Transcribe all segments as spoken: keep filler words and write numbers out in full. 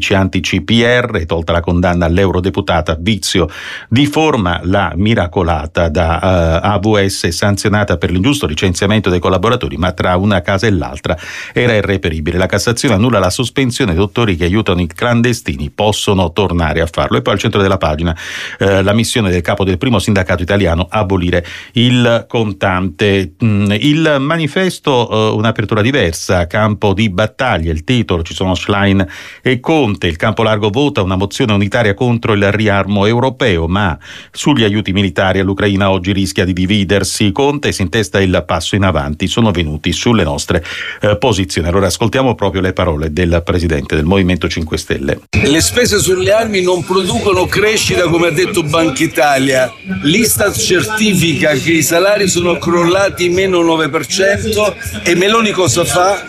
giudici anti-C P R, tolta la condanna all'eurodeputata vizio di forma, la miracolata da uh, A V S sanzionata per l'ingiusto licenziamento dei collaboratori, ma tra una casa e l'altra era irreperibile. La Cassazione annulla la sospensione, dottori che aiutano i clandestini possono tornare a farlo. E poi al centro della pagina eh, la missione del capo del primo sindacato italiano, abolire il contante. Mm, il manifesto, eh, un'apertura diversa, campo di battaglia, il titolo, ci sono Schlein e Conte, il campo largo vota una mozione unitaria contro il riarmo europeo, ma sugli aiuti militari all'Ucraina oggi rischia di dividersi. Conte si intesta il passo in avanti, sono venuti sulle nostre eh, posizioni. Allora ascoltiamo proprio le parole del presidente del Movimento cinque Stelle. Le spese sulle armi non producono crescita, come ha detto Banca Italia. L'Istat certifica che i salari sono crollati meno nove per cento e Meloni cosa fa?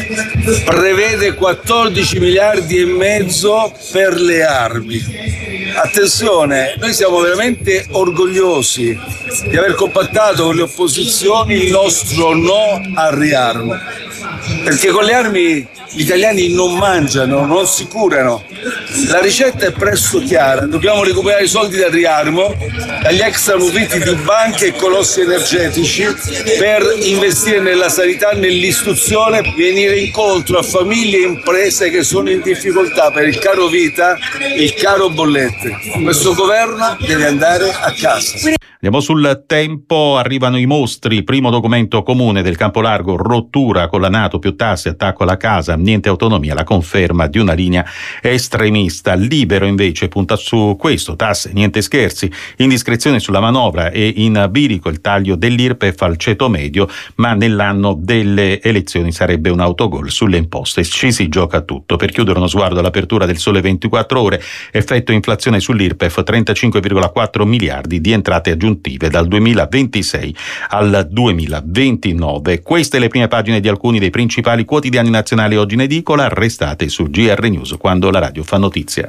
Prevede quattordici miliardi e mezzo per le armi. Attenzione, noi siamo veramente orgogliosi di aver compattato con le opposizioni il nostro no al riarmo, perché con le armi gli italiani non mangiano, non si curano. La ricetta è presto chiara: dobbiamo recuperare i soldi dal riarmo, dagli extraprofitti di banche e colossi energetici, per investire nella sanità, nell'istruzione, venire incontro a famiglie e imprese che sono in difficoltà per il caro vita, il caro bollette. Questo governo deve andare a casa. Andiamo sul Tempo, arrivano i mostri, primo documento comune del campo largo, rottura con la NATO, più tasse, attacco alla casa, niente autonomia, la conferma di una linea estremista. Libero invece punta su questo, tasse, niente scherzi, indiscrezione sulla manovra e in bilico il taglio dell'I R P E F al ceto medio, ma nell'anno delle elezioni sarebbe un autogol sulle imposte. Ci si gioca tutto. Per chiudere uno sguardo all'apertura del Sole ventiquattro Ore, effetto inflazione sull'I R P E F, trentacinque virgola quattro miliardi di entrate aggiuntive dal duemilaventisei al duemilaventinove. Queste le prime pagine di alcuni dei principali quotidiani nazionali oggi in edicola. Restate su G R News, quando la radio fa notizia.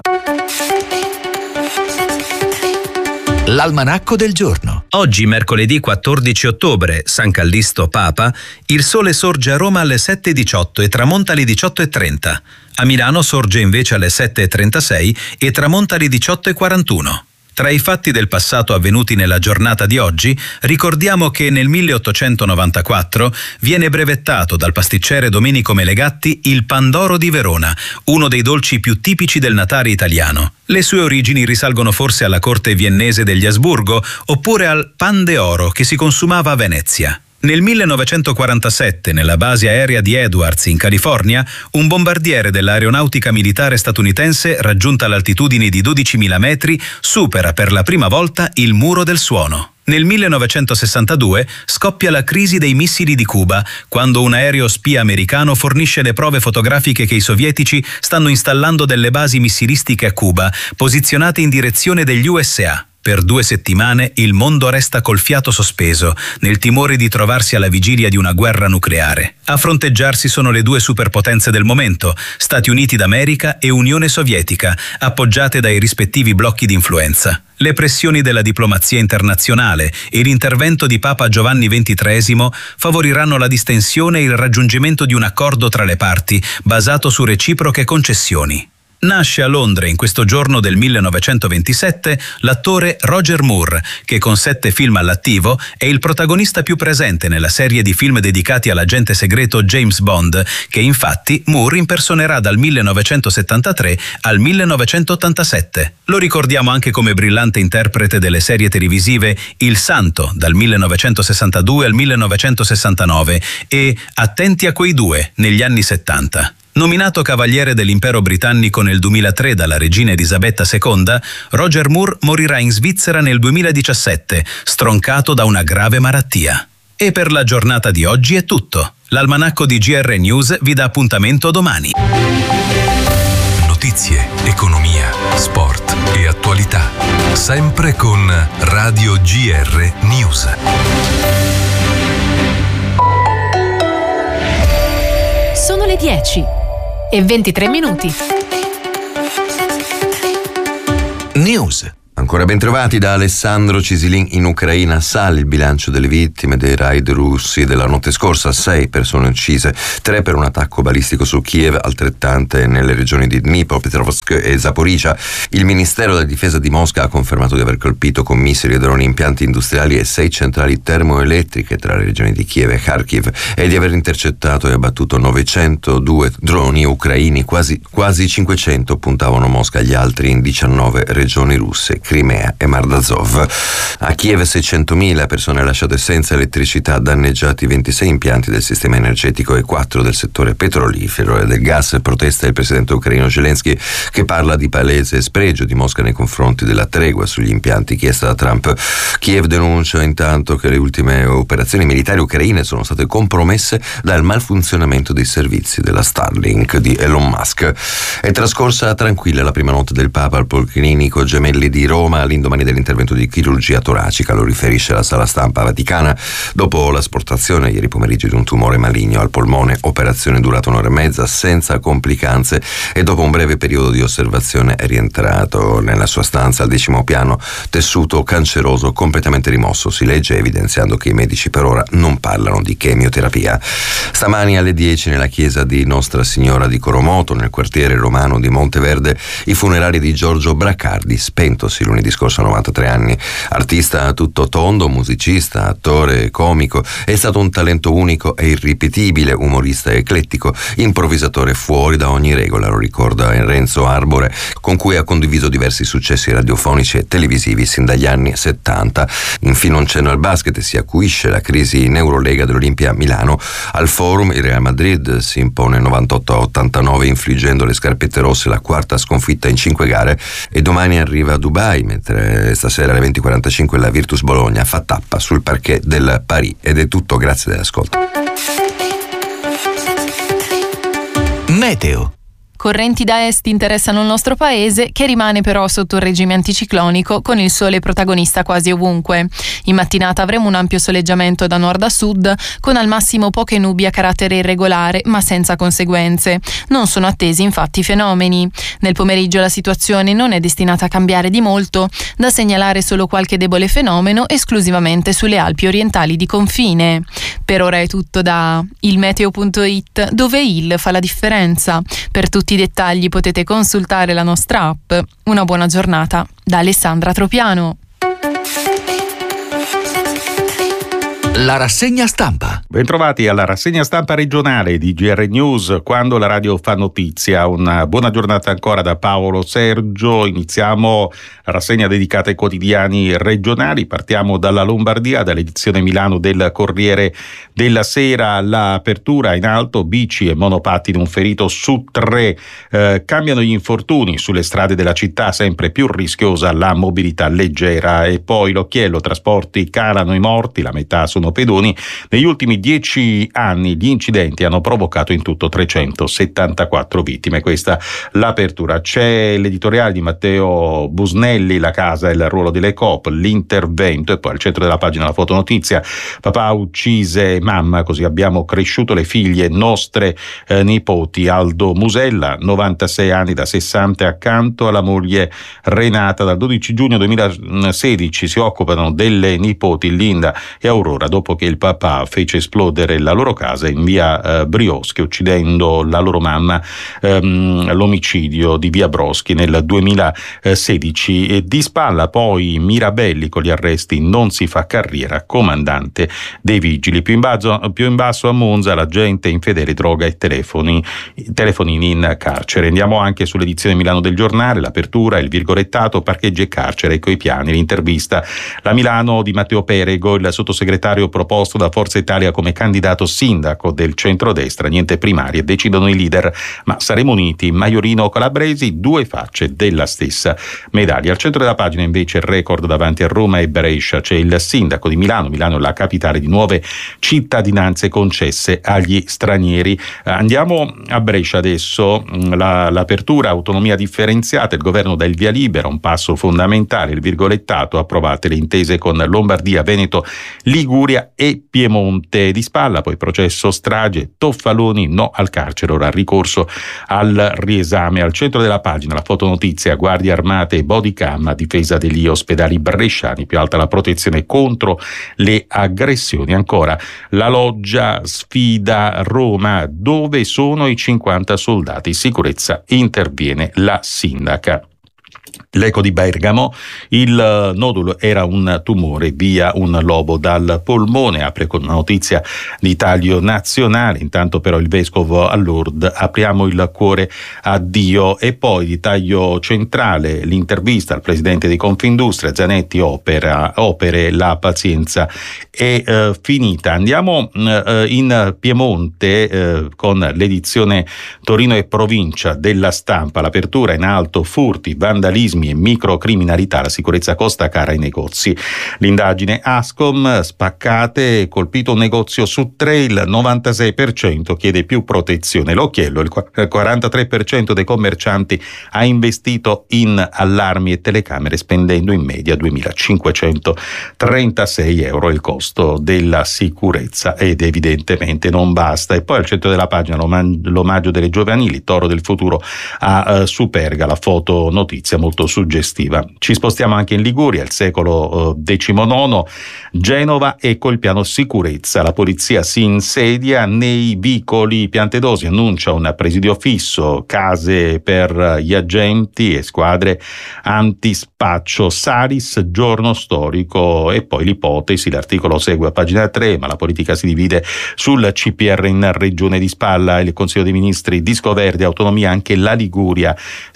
L'almanacco del giorno. Oggi, mercoledì quattordici ottobre, San Callisto Papa, il sole sorge a Roma alle sette e diciotto e tramonta alle diciotto e trenta. A Milano sorge invece alle sette e trentasei e tramonta alle diciotto e quarantuno. Tra i fatti del passato avvenuti nella giornata di oggi, ricordiamo che nel milleottocentonovantaquattro viene brevettato dal pasticcere Domenico Melegatti il Pandoro di Verona, uno dei dolci più tipici del Natale italiano. Le sue origini risalgono forse alla corte viennese degli Asburgo oppure al pan de oro che si consumava a Venezia. Nel millenovecentoquarantasette, nella base aerea di Edwards, in California, un bombardiere dell'aeronautica militare statunitense, raggiunta l'altitudine di dodicimila metri, supera per la prima volta il muro del suono. Nel millenovecentosessantadue scoppia la crisi dei missili di Cuba, quando un aereo spia americano fornisce le prove fotografiche che i sovietici stanno installando delle basi missilistiche a Cuba, posizionate in direzione degli U S A. Per due settimane il mondo resta col fiato sospeso, nel timore di trovarsi alla vigilia di una guerra nucleare. A fronteggiarsi sono le due superpotenze del momento, Stati Uniti d'America e Unione Sovietica, appoggiate dai rispettivi blocchi di influenza. Le pressioni della diplomazia internazionale e l'intervento di Papa Giovanni ventitreesimo favoriranno la distensione e il raggiungimento di un accordo tra le parti, basato su reciproche concessioni. Nasce a Londra in questo giorno del millenovecentoventisette l'attore Roger Moore, che con sette film all'attivo è il protagonista più presente nella serie di film dedicati all'agente segreto James Bond, che infatti Moore impersonerà dal millenovecentosettantatré al millenovecentottantasette. Lo ricordiamo anche come brillante interprete delle serie televisive Il Santo dal millenovecentosessantadue al millenovecentosessantanove e Attenti a quei due negli anni settanta. Nominato Cavaliere dell'Impero Britannico nel duemilatré dalla regina Elisabetta seconda, Roger Moore morirà in Svizzera nel duemiladiciassette, stroncato da una grave malattia. E per la giornata di oggi è tutto. L'almanacco di G R News vi dà appuntamento domani. Notizie, economia, sport e attualità. Sempre con Radio G R News. Sono le dieci e ventitré minuti. News. Ancora ben trovati da Alessandro Cisilin. In Ucraina sale il bilancio delle vittime dei raid russi della notte scorsa, sei persone uccise, tre per un attacco balistico su Kiev, altrettante nelle regioni di Dnipropetrovsk e Zaporizhzhia. Il Ministero della Difesa di Mosca ha confermato di aver colpito con missili e droni impianti industriali e sei centrali termoelettriche tra le regioni di Kiev e Kharkiv e di aver intercettato e abbattuto novecentodue droni ucraini, quasi, quasi cinquecento puntavano Mosca, gli altri in diciannove regioni russe, Crimea e Mar d'Azov. A Kiev seicentomila persone lasciate senza elettricità, danneggiati ventisei impianti del sistema energetico e quattro del settore petrolifero e del gas. Protesta il presidente ucraino Zelensky, che parla di palese spregio di Mosca nei confronti della tregua sugli impianti chiesta da Trump. Kiev denuncia intanto che le ultime operazioni militari ucraine sono state compromesse dal malfunzionamento dei servizi della Starlink di Elon Musk. È trascorsa tranquilla la prima notte del Papa al Policlinico Gemelli di Roma all'indomani dell'intervento di chirurgia toracica, lo riferisce la sala stampa vaticana. Dopo l'asportazione ieri pomeriggio di un tumore maligno al polmone, operazione durata un'ora e mezza senza complicanze, e dopo un breve periodo di osservazione è rientrato nella sua stanza al decimo piano, tessuto canceroso completamente rimosso, si legge, evidenziando che i medici per ora non parlano di chemioterapia. Stamani alle dieci nella chiesa di Nostra Signora di Coromoto, nel quartiere romano di Monteverde, i funerali di Giorgio Bracardi, spentosi lunedì scorso a novantatré anni. Artista a tutto tondo, musicista, attore, comico, è stato un talento unico e irripetibile, umorista eclettico, improvvisatore fuori da ogni regola, lo ricorda Renzo Arbore, con cui ha condiviso diversi successi radiofonici e televisivi sin dagli anni settanta. Infine un cenno al basket: si acuisce la crisi in Eurolega dell'Olimpia Milano. Al Forum il Real Madrid si impone novantotto a ottantanove, infliggendo le scarpette rosse la quarta sconfitta in cinque gare, e domani arriva a Dubai, mentre stasera alle venti e quarantacinque la Virtus Bologna fa tappa sul parquet del Paris. Ed è tutto, grazie dell'ascolto. Meteo. Correnti da est interessano il nostro paese, che rimane però sotto il regime anticiclonico, con il sole protagonista quasi ovunque. In mattinata avremo un ampio soleggiamento da nord a sud, con al massimo poche nubi a carattere irregolare, ma senza conseguenze. Non sono attesi infatti fenomeni. Nel pomeriggio la situazione non è destinata a cambiare di molto, da segnalare solo qualche debole fenomeno esclusivamente sulle Alpi orientali di confine. Per ora è tutto da ilmeteo punto it, dove il fa la differenza. Per tutti i dettagli potete consultare la nostra app. Una buona giornata da Alessandra Tropiano. La rassegna stampa. Bentrovati alla rassegna stampa regionale di G R News, quando la radio fa notizia. Una buona giornata ancora da Paolo Sergio. Iniziamo la rassegna dedicata ai quotidiani regionali. Partiamo dalla Lombardia, dall'edizione Milano del Corriere della Sera. L'apertura in alto, bici e monopattini, un ferito su tre. Eh, cambiano gli infortuni sulle strade della città, sempre più rischiosa la mobilità leggera. E poi l'occhiello, trasporti, calano i morti, la metà sono pedoni. Negli ultimi dieci anni gli incidenti hanno provocato in tutto trecentosettantaquattro vittime. Questa l'apertura. C'è l'editoriale di Matteo Busnelli, la casa e il ruolo delle coop, l'intervento, e poi al centro della pagina la fotonotizia: papà uccise mamma, così abbiamo cresciuto le figlie nostre eh, nipoti. Aldo Musella, novantasei anni, da sessanta, accanto alla moglie Renata. Dal dodici giugno duemilasedici si occupano delle nipoti Linda e Aurora, dopo che il papà fece esplodere la loro casa in via eh, Brioschi, uccidendo la loro mamma. Ehm, l'omicidio di via Broschi nel duemilasedici. E di spalla poi Mirabelli con gli arresti, non si fa carriera, comandante dei vigili. Più in basso, più in basso a Monza, la gente infedele, droga e telefoni, telefonini in carcere. Andiamo anche sull'edizione Milano del Giornale, l'apertura, il virgolettato, parcheggi e carcere, ecco i piani. L'intervista, la Milano di Matteo Perego, il sottosegretario proposto da Forza Italia come candidato sindaco del centrodestra. Niente primarie, decidono i leader, ma saremo uniti. Maiorino o Calabresi, due facce della stessa medaglia. Al centro della pagina invece il record davanti a Roma e Brescia. C'è il sindaco di Milano. Milano è la capitale di nuove cittadinanze concesse agli stranieri. Andiamo a Brescia adesso. La, l'apertura, autonomia differenziata, il governo dà il via libera, un passo fondamentale. Il virgolettato, approvate le intese con Lombardia, Veneto, Liguria Liguria e Piemonte. Di spalla poi processo strage, Toffaloni no al carcere, ora ricorso al riesame. Al centro della pagina la fotonotizia, guardie armate e bodycam a difesa degli ospedali bresciani, più alta la protezione contro le aggressioni. Ancora la Loggia sfida Roma, dove sono i cinquanta soldati? Sicurezza, interviene la sindaca. L'Eco di Bergamo, il nodulo era un tumore, via un lobo dal polmone, apre con una notizia di taglio nazionale. Intanto però il vescovo a Lourdes, apriamo il cuore a Dio. E poi di taglio centrale l'intervista al presidente di Confindustria, Zanetti, opera, opere, la pazienza è eh, finita. Andiamo eh, in Piemonte eh, con l'edizione Torino e provincia della Stampa, l'apertura in alto, furti, vandalismi e microcriminalità, la sicurezza costa cara ai negozi. L'indagine Ascom, spaccate, colpito un negozio su tre, il novantasei per cento chiede più protezione. L'occhiello, il quarantatré per cento dei commercianti ha investito in allarmi e telecamere, spendendo in media duemilacinquecentotrentasei euro il costo della sicurezza, ed evidentemente non basta. E poi al centro della pagina l'omaggio delle giovanili, Toro del futuro a uh, Superga, la foto notizia molto suggestiva. Ci spostiamo anche in Liguria, il secolo diciannove, Genova, ecco il piano sicurezza. La polizia si insedia nei vicoli. Piantedosi annuncia un presidio fisso, case per gli agenti e squadre antispaccio. Salis, giorno storico. E poi l'ipotesi, l'articolo segue a pagina tre, ma la politica si divide sul C P R in regione. Di spalla il Consiglio dei Ministri, disco verde, autonomia anche la Liguria,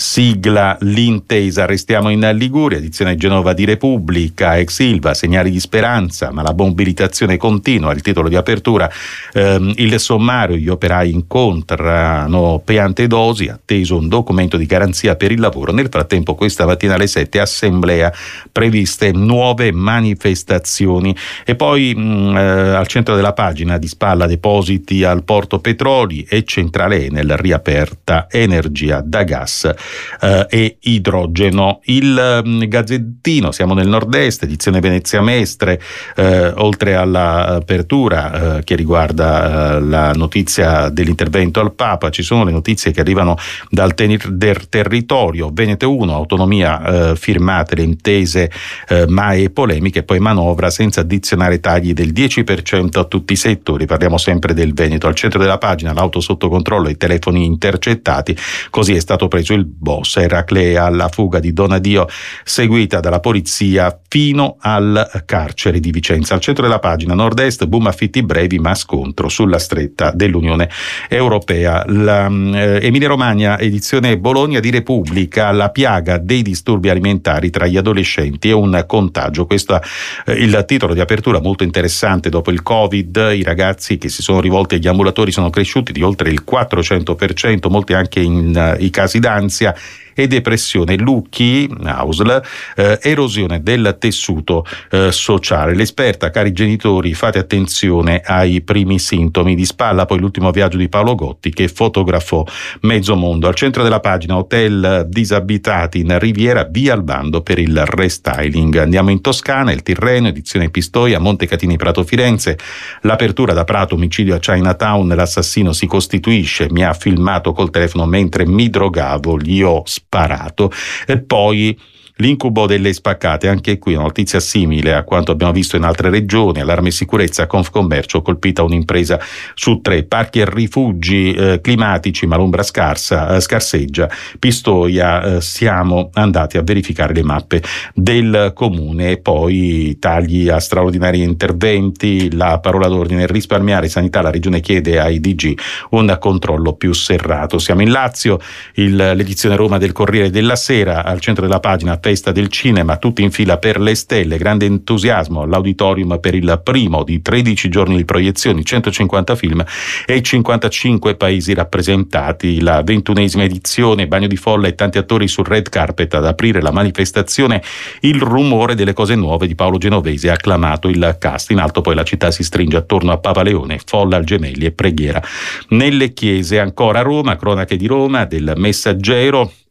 sigla l'intesa. Restiamo in Liguria, edizione Genova di Repubblica, ex Ilva, segnali di speranza, ma la mobilitazione continua, il titolo di apertura. Ehm, il sommario, gli operai incontrano Piantedosi, atteso un documento di garanzia per il lavoro. Nel frattempo questa mattina alle sette assemblea, previste nuove manifestazioni. E poi mh, eh, al centro della pagina, di spalla depositi al Porto Petroli e centrale Enel riaperta, energia da gas eh, e idrogeno. Il um, Gazzettino, siamo nel nord-est, edizione Venezia Mestre, eh, oltre all'apertura eh, che riguarda eh, la notizia dell'intervento al Papa, ci sono le notizie che arrivano dal ter- del territorio. Veneto uno, autonomia, eh, firmate le intese eh, mai e polemiche, poi manovra senza addizionare tagli del dieci per cento a tutti i settori. Parliamo sempre del Veneto. Al centro della pagina l'auto sotto controllo e i telefoni intercettati, così è stato preso il boss. Eraclea, alla fuga di Donadio, seguita dalla polizia fino al carcere di Vicenza. Al centro della pagina nord-est, boom affitti brevi ma scontro sulla stretta dell'Unione Europea. La, eh, Emilia Romagna, edizione Bologna di Repubblica, la piaga dei disturbi alimentari tra gli adolescenti e un contagio. Questo è eh, il titolo di apertura, molto interessante. Dopo il Covid i ragazzi che si sono rivolti agli ambulatori sono cresciuti di oltre il quattrocento per cento, molti anche in uh, i casi d'ansia e depressione. Lucchi, Ausl, eh, erosione del tessuto eh, sociale. L'esperta, cari genitori, fate attenzione ai primi sintomi. Di spalla poi l'ultimo viaggio di Paolo Gotti, che fotografò mezzo mondo. Al centro della pagina, hotel disabitati in Riviera, via al bando per il restyling. Andiamo in Toscana, il Tirreno, edizione Pistoia, Montecatini, Prato, Firenze. L'apertura da Prato, omicidio a Chinatown, l'assassino si costituisce, mi ha filmato col telefono mentre mi drogavo, gli ho sparato. E poi l'incubo delle spaccate, anche qui una notizia simile a quanto abbiamo visto in altre regioni. Allarme sicurezza, Confcommercio, colpita un'impresa su tre. Parchi e rifugi eh, climatici, ma l'ombra scarsa, eh, scarseggia. Pistoia, eh, siamo andati a verificare le mappe del comune. E poi tagli a straordinari interventi, la parola d'ordine, risparmiare sanità, la regione chiede ai D G un controllo più serrato. Siamo in Lazio, il, l'edizione Roma del Corriere della Sera, al centro della pagina festa del cinema, tutti in fila per le stelle, grande entusiasmo all'auditorium per il primo di tredici giorni di proiezioni, centocinquanta film e cinquantacinque paesi rappresentati. La ventunesima edizione, bagno di folla e tanti attori sul red carpet ad aprire la manifestazione. Il rumore delle cose nuove di Paolo Genovese ha acclamato il cast. In alto poi la città si stringe attorno a Papa Leone, folla al Gemelli e preghiera nelle chiese. Ancora Roma, cronache di Roma del Messaggero.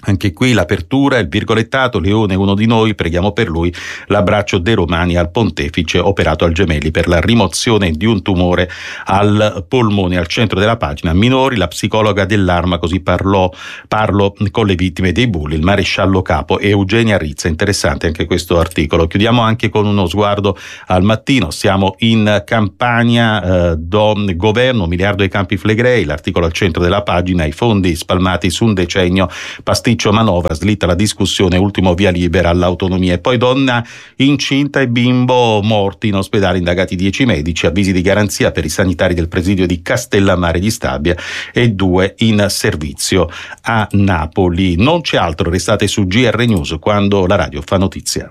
Anche qui l'apertura, il virgolettato, Leone uno di noi, preghiamo per lui, l'abbraccio dei romani al pontefice operato al Gemelli per la rimozione di un tumore al polmone. Al centro della pagina minori, la psicologa dell'Arma, così parlò, parlo con le vittime dei bulli, il maresciallo capo Eugenia Rizza. Interessante anche questo articolo. Chiudiamo anche con uno sguardo al Mattino, siamo in Campania, eh, do, governo, miliardo ai Campi Flegrei, l'articolo al centro della pagina, i fondi spalmati su un decennio, pasticcio manovra, slitta la discussione, ultimo via libera all'autonomia. E poi donna incinta e bimbo morti in ospedale, indagati dieci medici, avvisi di garanzia per i sanitari del presidio di Castellammare di Stabia e due in servizio a Napoli. Non c'è altro, restate su G R News quando la radio fa notizia.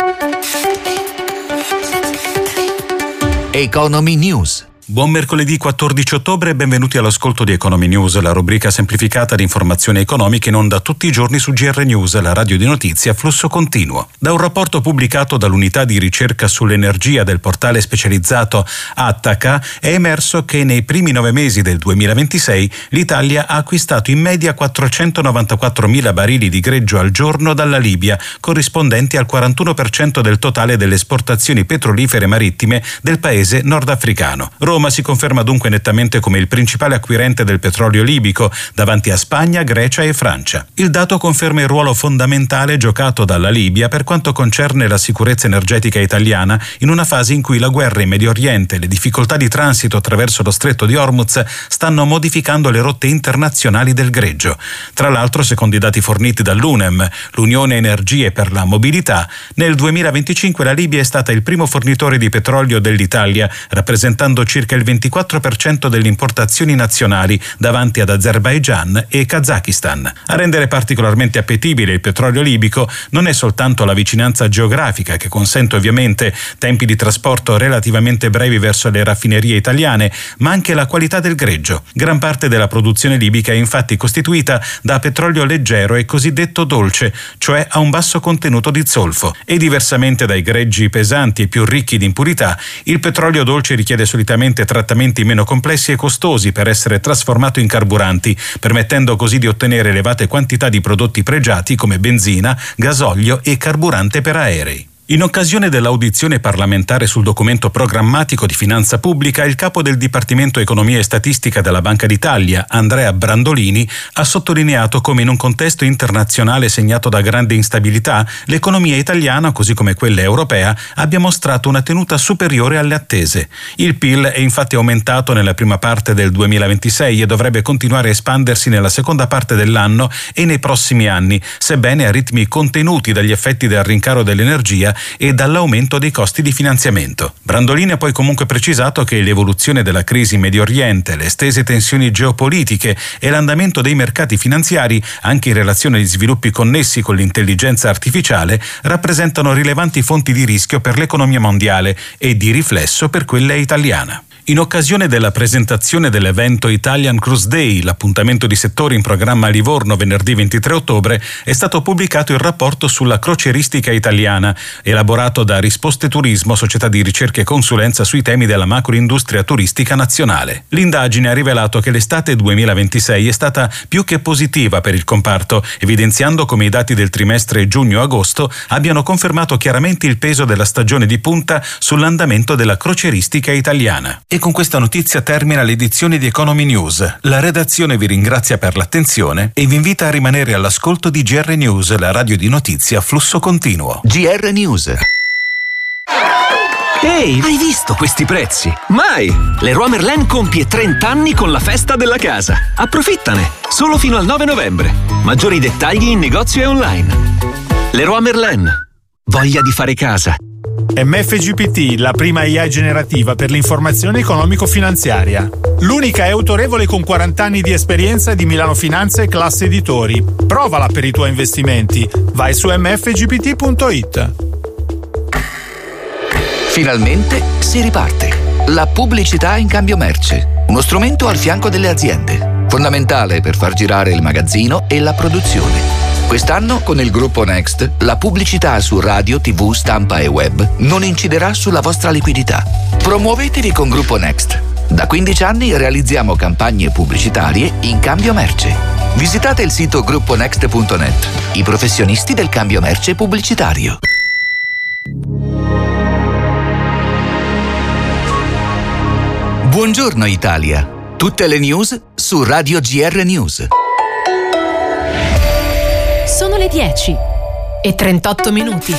Economy News. Buon mercoledì quattordici ottobre e benvenuti all'ascolto di Economy News, la rubrica semplificata di informazioni economiche in onda tutti i giorni su G R News, la radio di notizie a flusso continuo. Da un rapporto pubblicato dall'unità di ricerca sull'energia del portale specializzato Attaca è emerso che nei primi nove mesi del duemilaventisei l'Italia ha acquistato in media quattrocentonovantaquattromila barili di greggio al giorno dalla Libia, corrispondenti al quarantuno per cento del totale delle esportazioni petrolifere marittime del paese nordafricano. Roma si conferma dunque nettamente come il principale acquirente del petrolio libico, davanti a Spagna, Grecia e Francia. Il dato conferma il ruolo fondamentale giocato dalla Libia per quanto concerne la sicurezza energetica italiana in una fase in cui la guerra in Medio Oriente e le difficoltà di transito attraverso lo stretto di Hormuz stanno modificando le rotte internazionali del greggio. Tra l'altro, secondo i dati forniti dall'U N E M, l'Unione Energie per la Mobilità, nel duemilaventicinque la Libia è stata il primo fornitore di petrolio dell'Italia, rappresentando circa il ventiquattro per cento delle importazioni nazionali davanti ad Azerbaigian e Kazakistan. A rendere particolarmente appetibile il petrolio libico non è soltanto la vicinanza geografica, che consente ovviamente tempi di trasporto relativamente brevi verso le raffinerie italiane, ma anche la qualità del greggio. Gran parte della produzione libica è infatti costituita da petrolio leggero e cosiddetto dolce, cioè a un basso contenuto di zolfo, e diversamente dai greggi pesanti e più ricchi di impurità, il petrolio dolce richiede solitamente trattamenti meno complessi e costosi per essere trasformato in carburanti, permettendo così di ottenere elevate quantità di prodotti pregiati come benzina, gasolio e carburante per aerei. In occasione dell'audizione parlamentare sul documento programmatico di finanza pubblica, il capo del Dipartimento Economia e Statistica della Banca d'Italia, Andrea Brandolini, ha sottolineato come in un contesto internazionale segnato da grande instabilità, l'economia italiana, così come quella europea, abbia mostrato una tenuta superiore alle attese. Il P I L è infatti aumentato nella prima parte del duemilaventisei e dovrebbe continuare a espandersi nella seconda parte dell'anno e nei prossimi anni, sebbene a ritmi contenuti dagli effetti del rincaro dell'energia e dall'aumento dei costi di finanziamento. Brandolini ha poi comunque precisato che l'evoluzione della crisi in Medio Oriente, le estese tensioni geopolitiche e l'andamento dei mercati finanziari, anche in relazione agli sviluppi connessi con l'intelligenza artificiale, rappresentano rilevanti fonti di rischio per l'economia mondiale e di riflesso per quella italiana. In occasione della presentazione dell'evento Italian Cruise Day, l'appuntamento di settore in programma a Livorno venerdì ventitré ottobre, è stato pubblicato il rapporto sulla crocieristica italiana, elaborato da Risposte Turismo, società di ricerca e consulenza sui temi della macroindustria turistica nazionale. L'indagine ha rivelato che l'estate duemilaventisei è stata più che positiva per il comparto, evidenziando come i dati del trimestre giugno-agosto abbiano confermato chiaramente il peso della stagione di punta sull'andamento della crocieristica italiana. E con questa notizia termina l'edizione di Economy News. La redazione vi ringrazia per l'attenzione e vi invita a rimanere all'ascolto di G R News, la radio di notizie a flusso continuo. G R News. Ehi, hai visto questi prezzi? Mai! Leroy Merlin compie trenta anni con la festa della casa. Approfittane! Solo fino al nove novembre. Maggiori dettagli in negozio e online. Leroy Merlin. Voglia di fare casa. M F G P T, la prima I A generativa per l'informazione economico-finanziaria. L'unica è autorevole con quaranta anni di esperienza di Milano Finanza e Classe Editori. Provala per i tuoi investimenti. Vai su m f g p t punto i t. Finalmente si riparte. La pubblicità in cambio merce. Uno strumento al fianco delle aziende. Fondamentale per far girare il magazzino e la produzione. Quest'anno, con il gruppo Next, la pubblicità su radio, tivù, stampa e web non inciderà sulla vostra liquidità. Promuovetevi con Gruppo Next. Da quindici anni realizziamo campagne pubblicitarie in cambio merce. Visitate il sito gruppo next punto net, i professionisti del cambio merce pubblicitario. Buongiorno Italia, tutte le news su Radio G R News. Sono le dieci e trentotto minuti.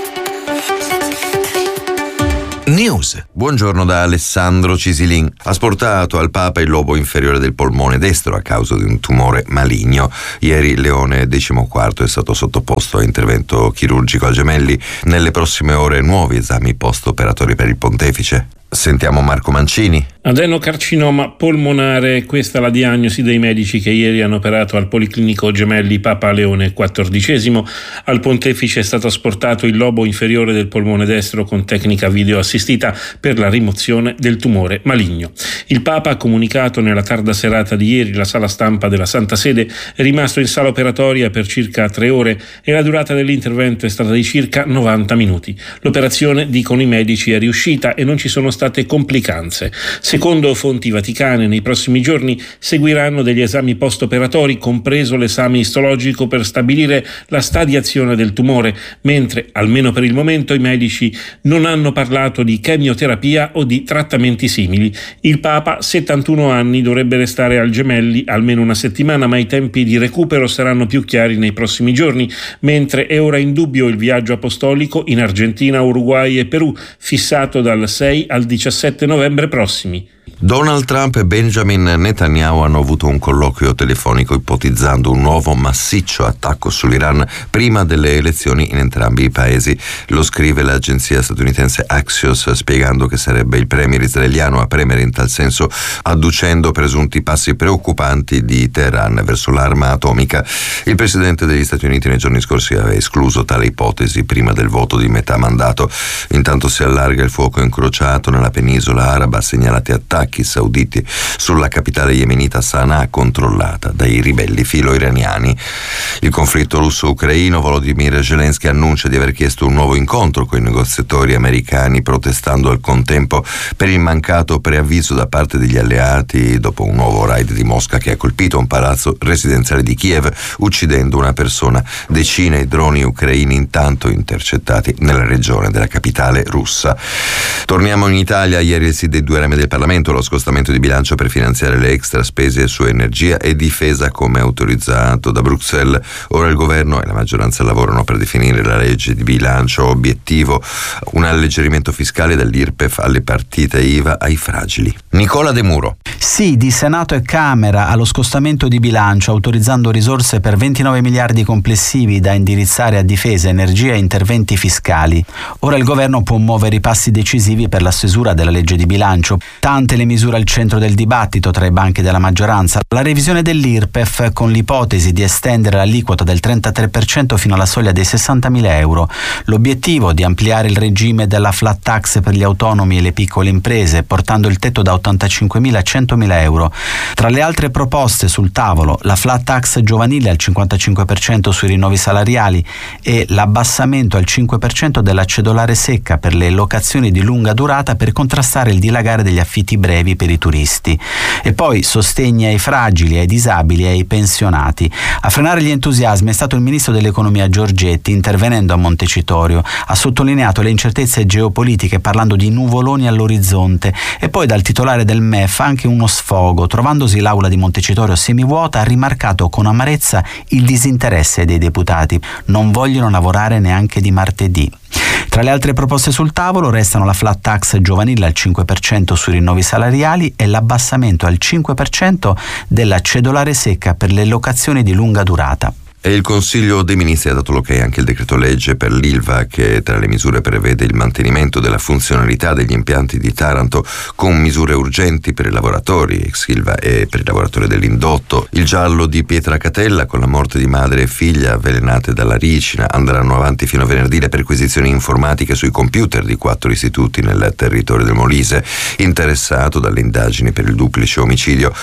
News. Buongiorno da Alessandro Cisilin. Asportato al Papa il lobo inferiore del polmone destro a causa di un tumore maligno. Ieri Leone decimoquarto è stato sottoposto a intervento chirurgico al gemelli. Nelle prossime ore nuovi esami post-operatori per il pontefice. Sentiamo Marco Mancini. Adenocarcinoma polmonare, questa è la diagnosi dei medici che ieri hanno operato al Policlinico Gemelli Papa Leone quattordicesimo. Al pontefice è stato asportato il lobo inferiore del polmone destro con tecnica video assistita per la rimozione del tumore maligno. Il Papa ha comunicato nella tarda serata di ieri. La sala stampa della Santa Sede è rimasto in sala operatoria per circa tre ore e la durata dell'intervento è stata di circa novanta minuti. L'operazione, dicono i medici, è riuscita e non ci sono state complicanze. Secondo fonti vaticane, nei prossimi giorni seguiranno degli esami post-operatori, compreso l'esame istologico per stabilire la stadiazione del tumore, mentre, almeno per il momento, i medici non hanno parlato di chemioterapia o di trattamenti simili. Il Papa, settantuno anni, dovrebbe restare al Gemelli almeno una settimana, ma i tempi di recupero saranno più chiari nei prossimi giorni, mentre è ora in dubbio il viaggio apostolico in Argentina, Uruguay e Perù, fissato dal sei al diciassette novembre prossimi. Donald Trump e Benjamin Netanyahu hanno avuto un colloquio telefonico ipotizzando un nuovo massiccio attacco sull'Iran prima delle elezioni in entrambi i paesi. Lo scrive l'agenzia statunitense Axios, spiegando che sarebbe il premier israeliano a premere in tal senso, adducendo presunti passi preoccupanti di Teheran verso l'arma atomica. Il presidente degli Stati Uniti nei giorni scorsi aveva escluso tale ipotesi prima del voto di metà mandato. Intanto si allarga il fuoco incrociato nella penisola araba, segnalati attacchi sauditi sulla capitale yemenita Sana'a controllata dai ribelli filo-iraniani. Il conflitto russo-ucraino, Volodymyr Zelensky annuncia di aver chiesto un nuovo incontro con i negoziatori americani, protestando al contempo per il mancato preavviso da parte degli alleati dopo un nuovo raid di Mosca che ha colpito un palazzo residenziale di Kiev, uccidendo una persona. Decine di droni ucraini intanto intercettati nella regione della capitale russa. Torniamo in Italia. Ieri il sì dei due rami del Parlamento, lo scostamento di bilancio per finanziare le extra spese su energia e difesa come autorizzato da Bruxelles. Ora il governo e la maggioranza lavorano per definire la legge di bilancio. Obiettivo: un alleggerimento fiscale dall'I R P E F alle partite I V A ai fragili. Nicola De Muro. Sì, di Senato e Camera allo scostamento di bilancio, autorizzando risorse per ventinove miliardi complessivi da indirizzare a difesa, energia e interventi fiscali. Ora il governo può muovere i passi decisivi per la stesura della legge di bilancio. Tante le misure al centro del dibattito tra i banchi della maggioranza: la revisione dell'I R P E F con l'ipotesi di estendere l'aliquota del trentatré per cento fino alla soglia dei sessantamila euro, l'obiettivo di ampliare il regime della flat tax per gli autonomi e le piccole imprese, portando il tetto da ottantacinquemila a centomila euro. Tra le altre proposte sul tavolo, la flat tax giovanile al cinquantacinque per cento sui rinnovi salariali e l'abbassamento al cinque per cento della cedolare secca per le locazioni di lunga durata per contrastare il dilagare degli affitti brevi per i turisti. E poi sostegni ai fragili, ai disabili e ai pensionati. A frenare gli entusiasmi è stato il ministro dell'economia Giorgetti, intervenendo a Montecitorio. Ha sottolineato le incertezze geopolitiche parlando di nuvoloni all'orizzonte, e poi dal titolare del M E F anche uno sfogo. Trovandosi l'aula di Montecitorio semivuota, ha rimarcato con amarezza il disinteresse dei deputati. Non vogliono lavorare neanche di martedì. Tra le altre proposte sul tavolo restano la flat tax giovanile al cinque per cento sui rinnovi salariali e l'abbassamento al cinque per cento della cedolare secca per le locazioni di lunga durata. E il Consiglio dei Ministri ha dato l'ok anche al decreto legge per l'I L V A, che tra le misure prevede il mantenimento della funzionalità degli impianti di Taranto con misure urgenti per i lavoratori ex I L V A e per i lavoratori dell'indotto. Il giallo di Pietracatella, con la morte di madre e figlia avvelenate dalla ricina. Andranno avanti fino a venerdì le perquisizioni informatiche sui computer di quattro istituti nel territorio del Molise, interessato dalle indagini per il duplice omicidio.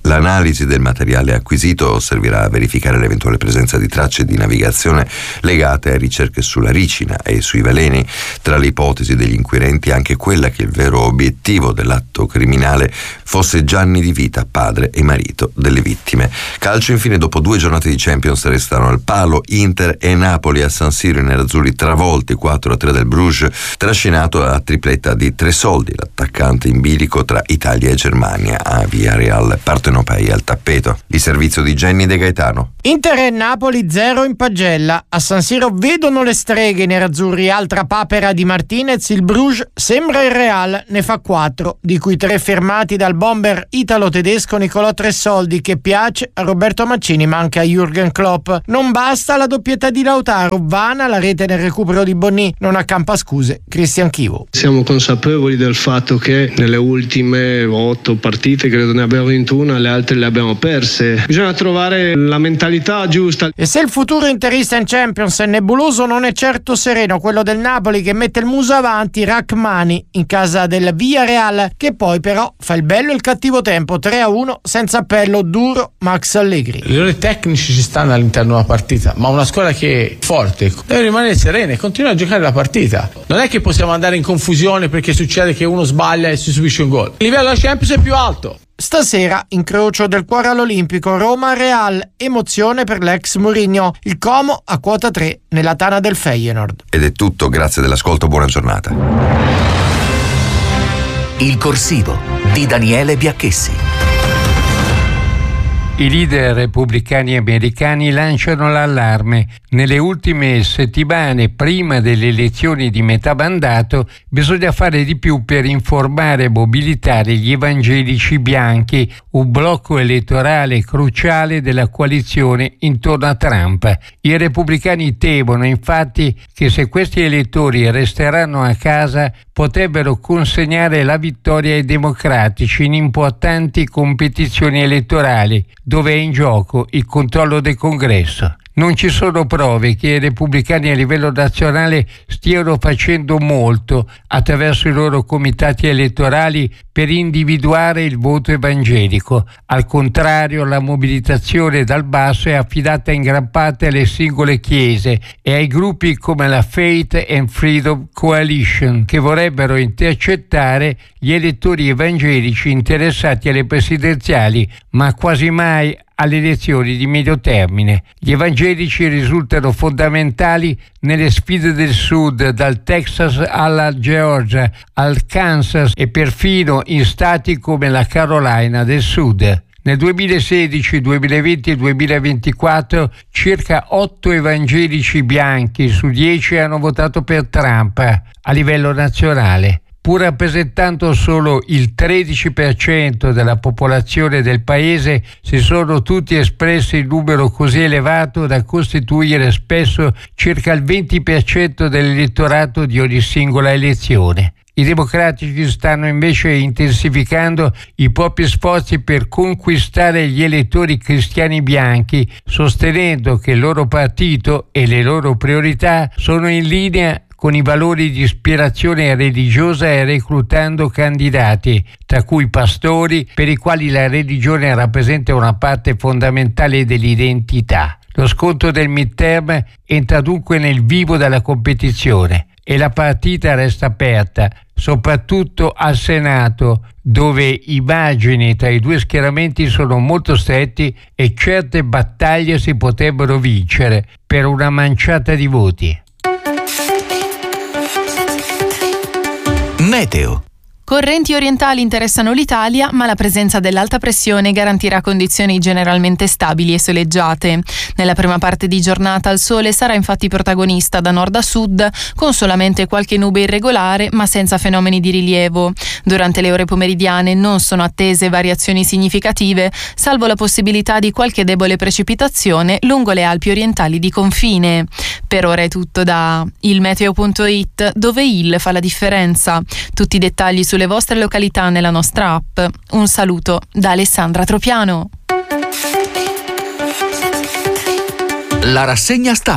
L'analisi del materiale acquisito servirà a verificare l'eventuale presenza di tracce di navigazione legate a ricerche sulla ricina e sui veleni. Tra le ipotesi degli inquirenti anche quella che il vero obiettivo dell'atto criminale fosse Gianni Di Vita, padre e marito delle vittime. Calcio infine, dopo due giornate di Champions restano al palo Inter e Napoli a San Siro, i nerazzurri travolti quattro a tre del Bruges, trascinato a tripletta di Tresoldi, l'attaccante in bilico tra Italia e Germania, a Villarreal partenopei al tappeto. Il servizio di Jenny De Gaetano. Inter e Napoli zero in pagella. A San Siro vedono le streghe i nerazzurri, altra papera di Martinez, il Bruges sembra il Real, ne fa quattro, di cui tre firmati dal bomber italo-tedesco Nicolò Tresoldi, che piace a Roberto Mancini ma anche a Jürgen Klopp. Non basta la doppietta di Lautaro, vana la rete nel recupero di Bonni, non accampa scuse Cristian Chivo. Siamo consapevoli del fatto che nelle ultime otto partite, credo ne abbiamo vinto una, le altre le abbiamo perse. Bisogna trovare la mentalità giusta. E se il futuro interista in Champions è nebuloso, non è certo sereno quello del Napoli, che mette il muso avanti, Rachmani in casa del Villarreal, che poi però fa il bello e il cattivo tempo, tre a uno senza appello, duro Max Allegri. Gli errori tecnici ci stanno all'interno della partita, ma una squadra che è forte deve rimanere serena e continuare a giocare la partita. Non è che possiamo andare in confusione perché succede che uno sbaglia e si subisce un gol. Il livello della Champions è più alto. Stasera incrocio del cuore all'Olimpico, Roma-Real, emozione per l'ex Mourinho, il Como a quota tre nella tana del Feyenoord. Ed è tutto, grazie dell'ascolto, buona giornata. Il corsivo di Daniele Biacchessi. I leader repubblicani americani lanciano l'allarme. Nelle ultime settimane, prima delle elezioni di metà mandato, bisogna fare di più per informare e mobilitare gli evangelici bianchi, un blocco elettorale cruciale della coalizione intorno a Trump. I repubblicani temono infatti che se questi elettori resteranno a casa potrebbero consegnare la vittoria ai democratici in importanti competizioni elettorali, dove è in gioco il controllo del Congresso. Non ci sono prove che i repubblicani a livello nazionale stiano facendo molto attraverso i loro comitati elettorali per individuare il voto evangelico. Al contrario, la mobilitazione dal basso è affidata in gran parte alle singole chiese e ai gruppi come la Faith and Freedom Coalition, che vorrebbero intercettare gli elettori evangelici interessati alle presidenziali, ma quasi mai alle elezioni di medio termine. Gli evangelici risultano fondamentali nelle sfide del Sud, dal Texas alla Georgia, al Kansas e perfino in stati come la Carolina del Sud. Nel duemilasedici, duemilaventi e duemilaventiquattro circa otto evangelici bianchi su dieci hanno votato per Trump a livello nazionale. Pur rappresentando solo il tredici per cento della popolazione del paese, si sono tutti espressi in numero così elevato da costituire spesso circa il venti per cento dell'elettorato di ogni singola elezione. I democratici stanno invece intensificando i propri sforzi per conquistare gli elettori cristiani bianchi, sostenendo che il loro partito e le loro priorità sono in linea con i valori di ispirazione religiosa e reclutando candidati, tra cui pastori, per i quali la religione rappresenta una parte fondamentale dell'identità. Lo scontro del midterm entra dunque nel vivo della competizione e la partita resta aperta, soprattutto al Senato, dove i margini tra i due schieramenti sono molto stretti e certe battaglie si potrebbero vincere per una manciata di voti. Meteo. Correnti orientali interessano l'Italia, ma la presenza dell'alta pressione garantirà condizioni generalmente stabili e soleggiate. Nella prima parte di giornata il sole sarà infatti protagonista da nord a sud, con solamente qualche nube irregolare, ma senza fenomeni di rilievo. Durante le ore pomeridiane non sono attese variazioni significative, salvo la possibilità di qualche debole precipitazione lungo le Alpi orientali di confine. Per ora è tutto da ilmeteo punto it, dove il fa la differenza. Tutti i dettagli su sulle vostre località nella nostra app. Un saluto da Alessandra Tropiano. La rassegna stampa.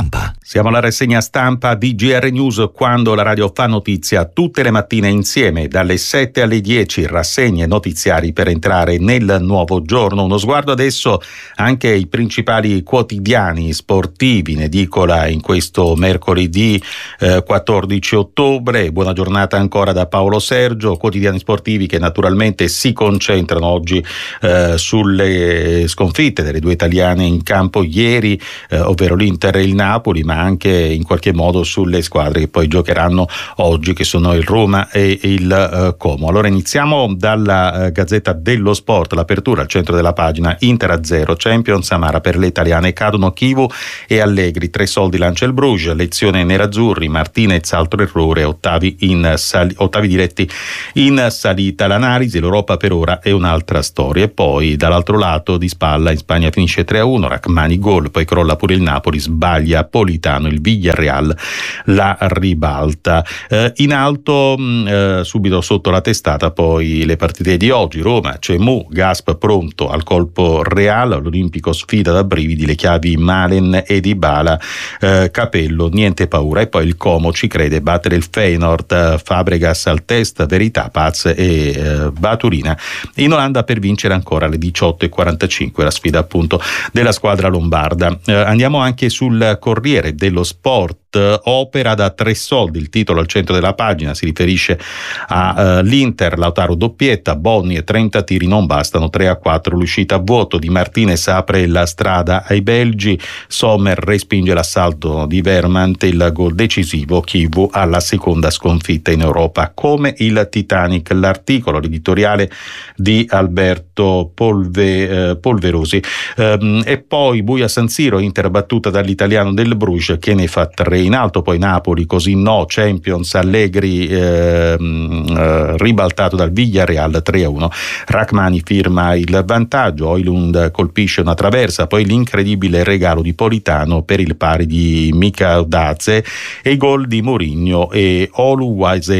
Siamo alla rassegna stampa di G R News, quando la radio fa notizia tutte le mattine insieme dalle sette alle dieci, rassegne notiziari per entrare nel nuovo giorno. Uno sguardo adesso anche ai principali quotidiani sportivi in edicola in questo mercoledì eh, quattordici ottobre. Buona giornata ancora da Paolo Sergio. Quotidiani sportivi che naturalmente si concentrano oggi eh, sulle sconfitte delle due italiane in campo ieri, eh, ovvero l'Inter e il Napoli, ma anche in qualche modo sulle squadre che poi giocheranno oggi, che sono il Roma e il uh, Como. Allora iniziamo dalla uh, Gazzetta dello Sport, l'apertura al centro della pagina: Inter a zero, Champions amara per le italiane, cadono Chivu e Allegri, tre soldi lancia il Bruges, lezione nerazzurri, Martinez altro errore, ottavi, in sali- ottavi diretti in salita. L'analisi: l'Europa per ora è un'altra storia. E poi dall'altro lato di spalla in Spagna finisce tre a uno, Rachmani gol, poi crolla pure il Napoli, sbaglia Politano, il Villarreal la ribalta. Eh, in alto eh, subito sotto la testata poi le partite di oggi: Roma, Cemu, Gasp pronto al colpo Real, l'Olimpico sfida da brividi, le chiavi Malen e Dybala, eh, Capello niente paura. E poi il Como ci crede, battere il Feyenoord, Fabregas al test, Verità, Paz e eh, Baturina in Olanda per vincere ancora alle diciotto e quarantacinque, la sfida appunto della squadra lombarda. Eh, andiamo anche sul Corriere dello Sport. Opera da tre soldi, il titolo al centro della pagina, si riferisce all'Inter, uh, Lautaro doppietta, Bonni e trenta tiri non bastano, tre a quattro l'uscita a vuoto. Di Martinez apre la strada ai belgi, Sommer respinge l'assalto di Vermont, il gol decisivo, Chivu alla seconda sconfitta in Europa come il Titanic. L'articolo, l'editoriale di Alberto Polve, eh, Polverosi. Um, e poi buia San Siro, Inter battuta dall'italiano del Bruges che ne fa tre. In alto poi Napoli, così no, Champions, Allegri eh, eh, ribaltato dal Villarreal tre a uno, Rachmani firma il vantaggio, Højlund colpisce una traversa, poi l'incredibile regalo di Politano per il pari di Mika Daze e i gol di Mourinho e Oluwase.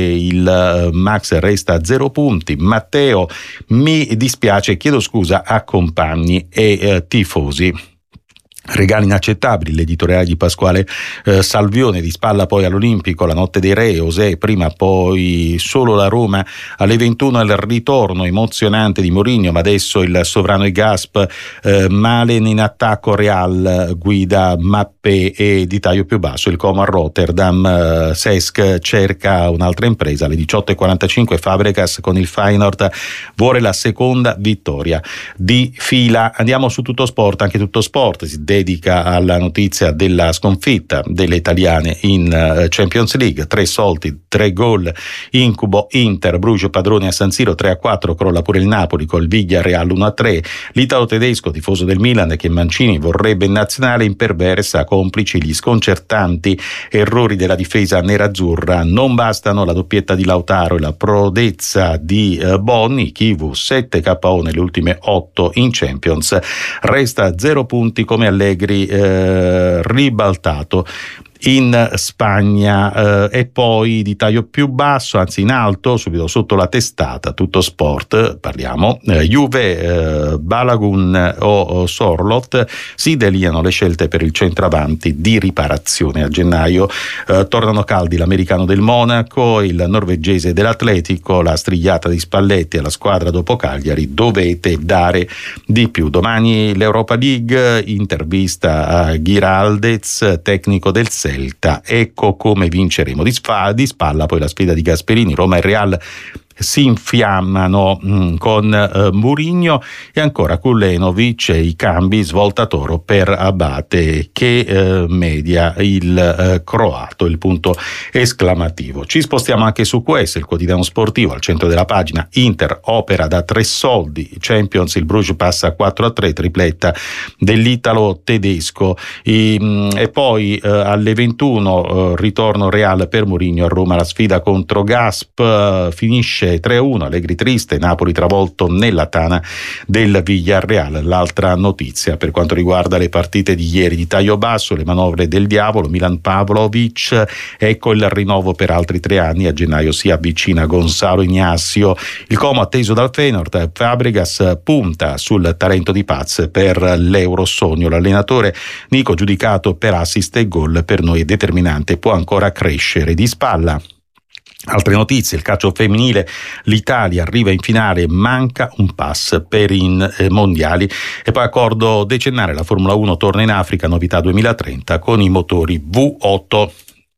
Il Max resta a zero punti. Matteo: mi dispiace, chiedo scusa a compagni e eh, tifosi. Regali inaccettabili, l'editoriale di Pasquale eh, Salvione. Di spalla poi all'Olimpico, la notte dei re, Osè prima, poi solo la Roma alle ventuno, il ritorno emozionante di Mourinho, ma adesso il sovrano e Gasp, eh, Malen in attacco, Real guida Mappé e di taglio più basso il Como a Rotterdam, eh, Cesc cerca un'altra impresa, alle diciotto e quarantacinque Fabregas con il Feyenoord vuole la seconda vittoria di fila. Andiamo su Tutto Sport, anche Tutto Sport si dedica alla notizia della sconfitta delle italiane in Champions League, tre soldi, tre gol, incubo Inter, Bruges padrone a San Siro tre a quattro, crolla pure il Napoli col Villarreal uno a tre, l'italo tedesco tifoso del Milan che Mancini vorrebbe in nazionale imperversa, complici gli sconcertanti errori della difesa nerazzurra, non bastano la doppietta di Lautaro e la prodezza di eh, Bonni, Chivu sette K O nelle ultime otto in Champions, resta zero punti come Allegri eh, ribaltato in Spagna. Eh, e poi di taglio più basso, anzi in alto, subito sotto la testata, Tutto Sport, parliamo eh, Juve, eh, Balagun o, o Sorloth, si delineano le scelte per il centravanti di riparazione. A gennaio eh, tornano caldi l'americano del Monaco, il norvegese dell'Atletico, la strigliata di Spalletti alla squadra dopo Cagliari, dovete dare di più. Domani l'Europa League, intervista a Giraldez, tecnico del Celta, ecco come vinceremo. Di, sfa, di spalla poi la sfida di Gasperini, Roma e Real si infiammano mh, con eh, Mourinho e ancora Kulenovic e i cambi, svolta Toro per Abate che eh, media il eh, croato, il punto esclamativo. Ci spostiamo anche su questo, il quotidiano sportivo, al centro della pagina: Inter opera da tre soldi, Champions, il Bruges passa a quattro a tre, tripletta dell'italo tedesco. E, mh, e poi eh, alle ventuno eh, ritorno Real per Mourinho a Roma, la sfida contro Gasp, eh, finisce vince tre a uno, Allegri triste, Napoli travolto nella tana del Villarreal. L'altra notizia per quanto riguarda le partite di ieri di taglio basso, le manovre del diavolo, Milan Pavlovic, ecco il rinnovo per altri tre anni, a gennaio si avvicina Gonzalo Ignacio. Il Como atteso dal Feyenoord, Fabregas punta sul talento di Paz per l'Eurosogno. L'allenatore Nico, giudicato per assist e gol, per noi è determinante, può ancora crescere. Di spalla altre notizie, il calcio femminile, l'Italia arriva in finale, manca un pass per i eh, mondiali. E poi accordo decennale, la Formula uno torna in Africa, novità duemilatrenta con i motori V otto.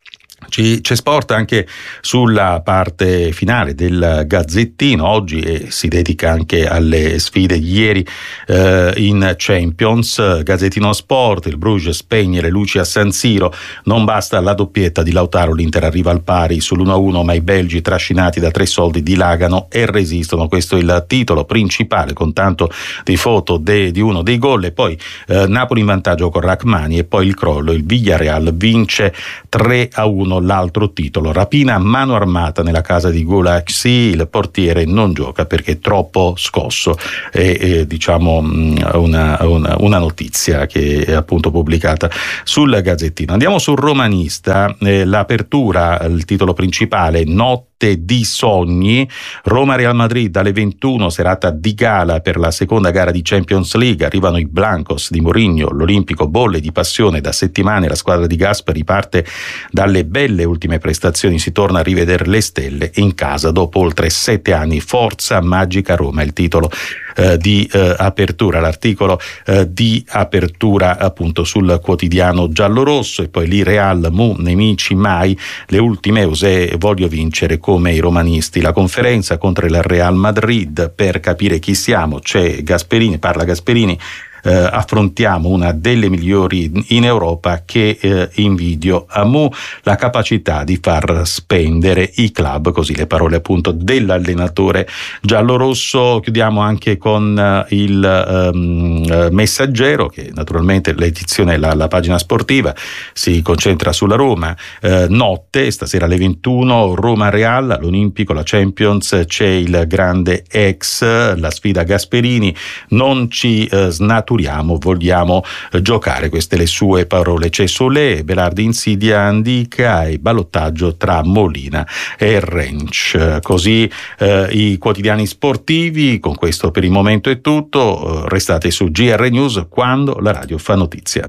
C'è sport anche sulla parte finale del Gazzettino oggi, e si dedica anche alle sfide di ieri eh, in Champions. Gazzettino Sport, il Bruges spegne le luci a San Siro, non basta la doppietta di Lautaro, l'Inter arriva al pari sull'uno a uno, ma i belgi trascinati da tre soldi dilagano e resistono. Questo è il titolo principale, con tanto di foto de, di uno dei gol. E poi eh, Napoli in vantaggio con Rachmani, e poi il crollo, il Villarreal vince tre a uno. L'altro titolo, rapina a mano armata nella casa di Gulaxi, il portiere non gioca perché è troppo scosso. È, è diciamo una, una, una notizia che è appunto pubblicata sul Gazzettino. Andiamo sul Romanista, eh, l'apertura, il titolo principale, notte di sogni, Roma-Real Madrid alle ventuno, serata di gala per la seconda gara di Champions League, arrivano i Blancos di Mourinho, l'Olimpico bolle di passione da settimane, la squadra di Gasper riparte dalle belle ultime prestazioni, si torna a rivedere le stelle in casa dopo oltre sette anni, forza magica Roma, il titolo eh, di eh, apertura, l'articolo eh, di apertura appunto sul quotidiano giallorosso. E poi lì Real, mu, nemici mai, le ultime use, voglio vincere come i romanisti. La conferenza contro il Real Madrid, per capire chi siamo c'è Gasperini, parla Gasperini. Eh, affrontiamo una delle migliori in Europa che eh, invidio a Mu, la capacità di far spendere i club, così le parole appunto dell'allenatore giallorosso. Chiudiamo anche con eh, il um, Messaggero, che naturalmente l'edizione, la, la pagina sportiva si concentra sulla Roma. Eh, notte, stasera alle ventuno, Roma-Real, l'Olimpico, la Champions, c'è il grande ex, la sfida Gasperini, non ci eh, snaturiamo, vogliamo eh, giocare, queste le sue parole. C'è Solé, Belardi, Insidia, Andica e ballottaggio tra Molina e Rensch. Così eh, i quotidiani sportivi. Con questo per il momento è tutto, restate su G R News quando la radio fa notizia.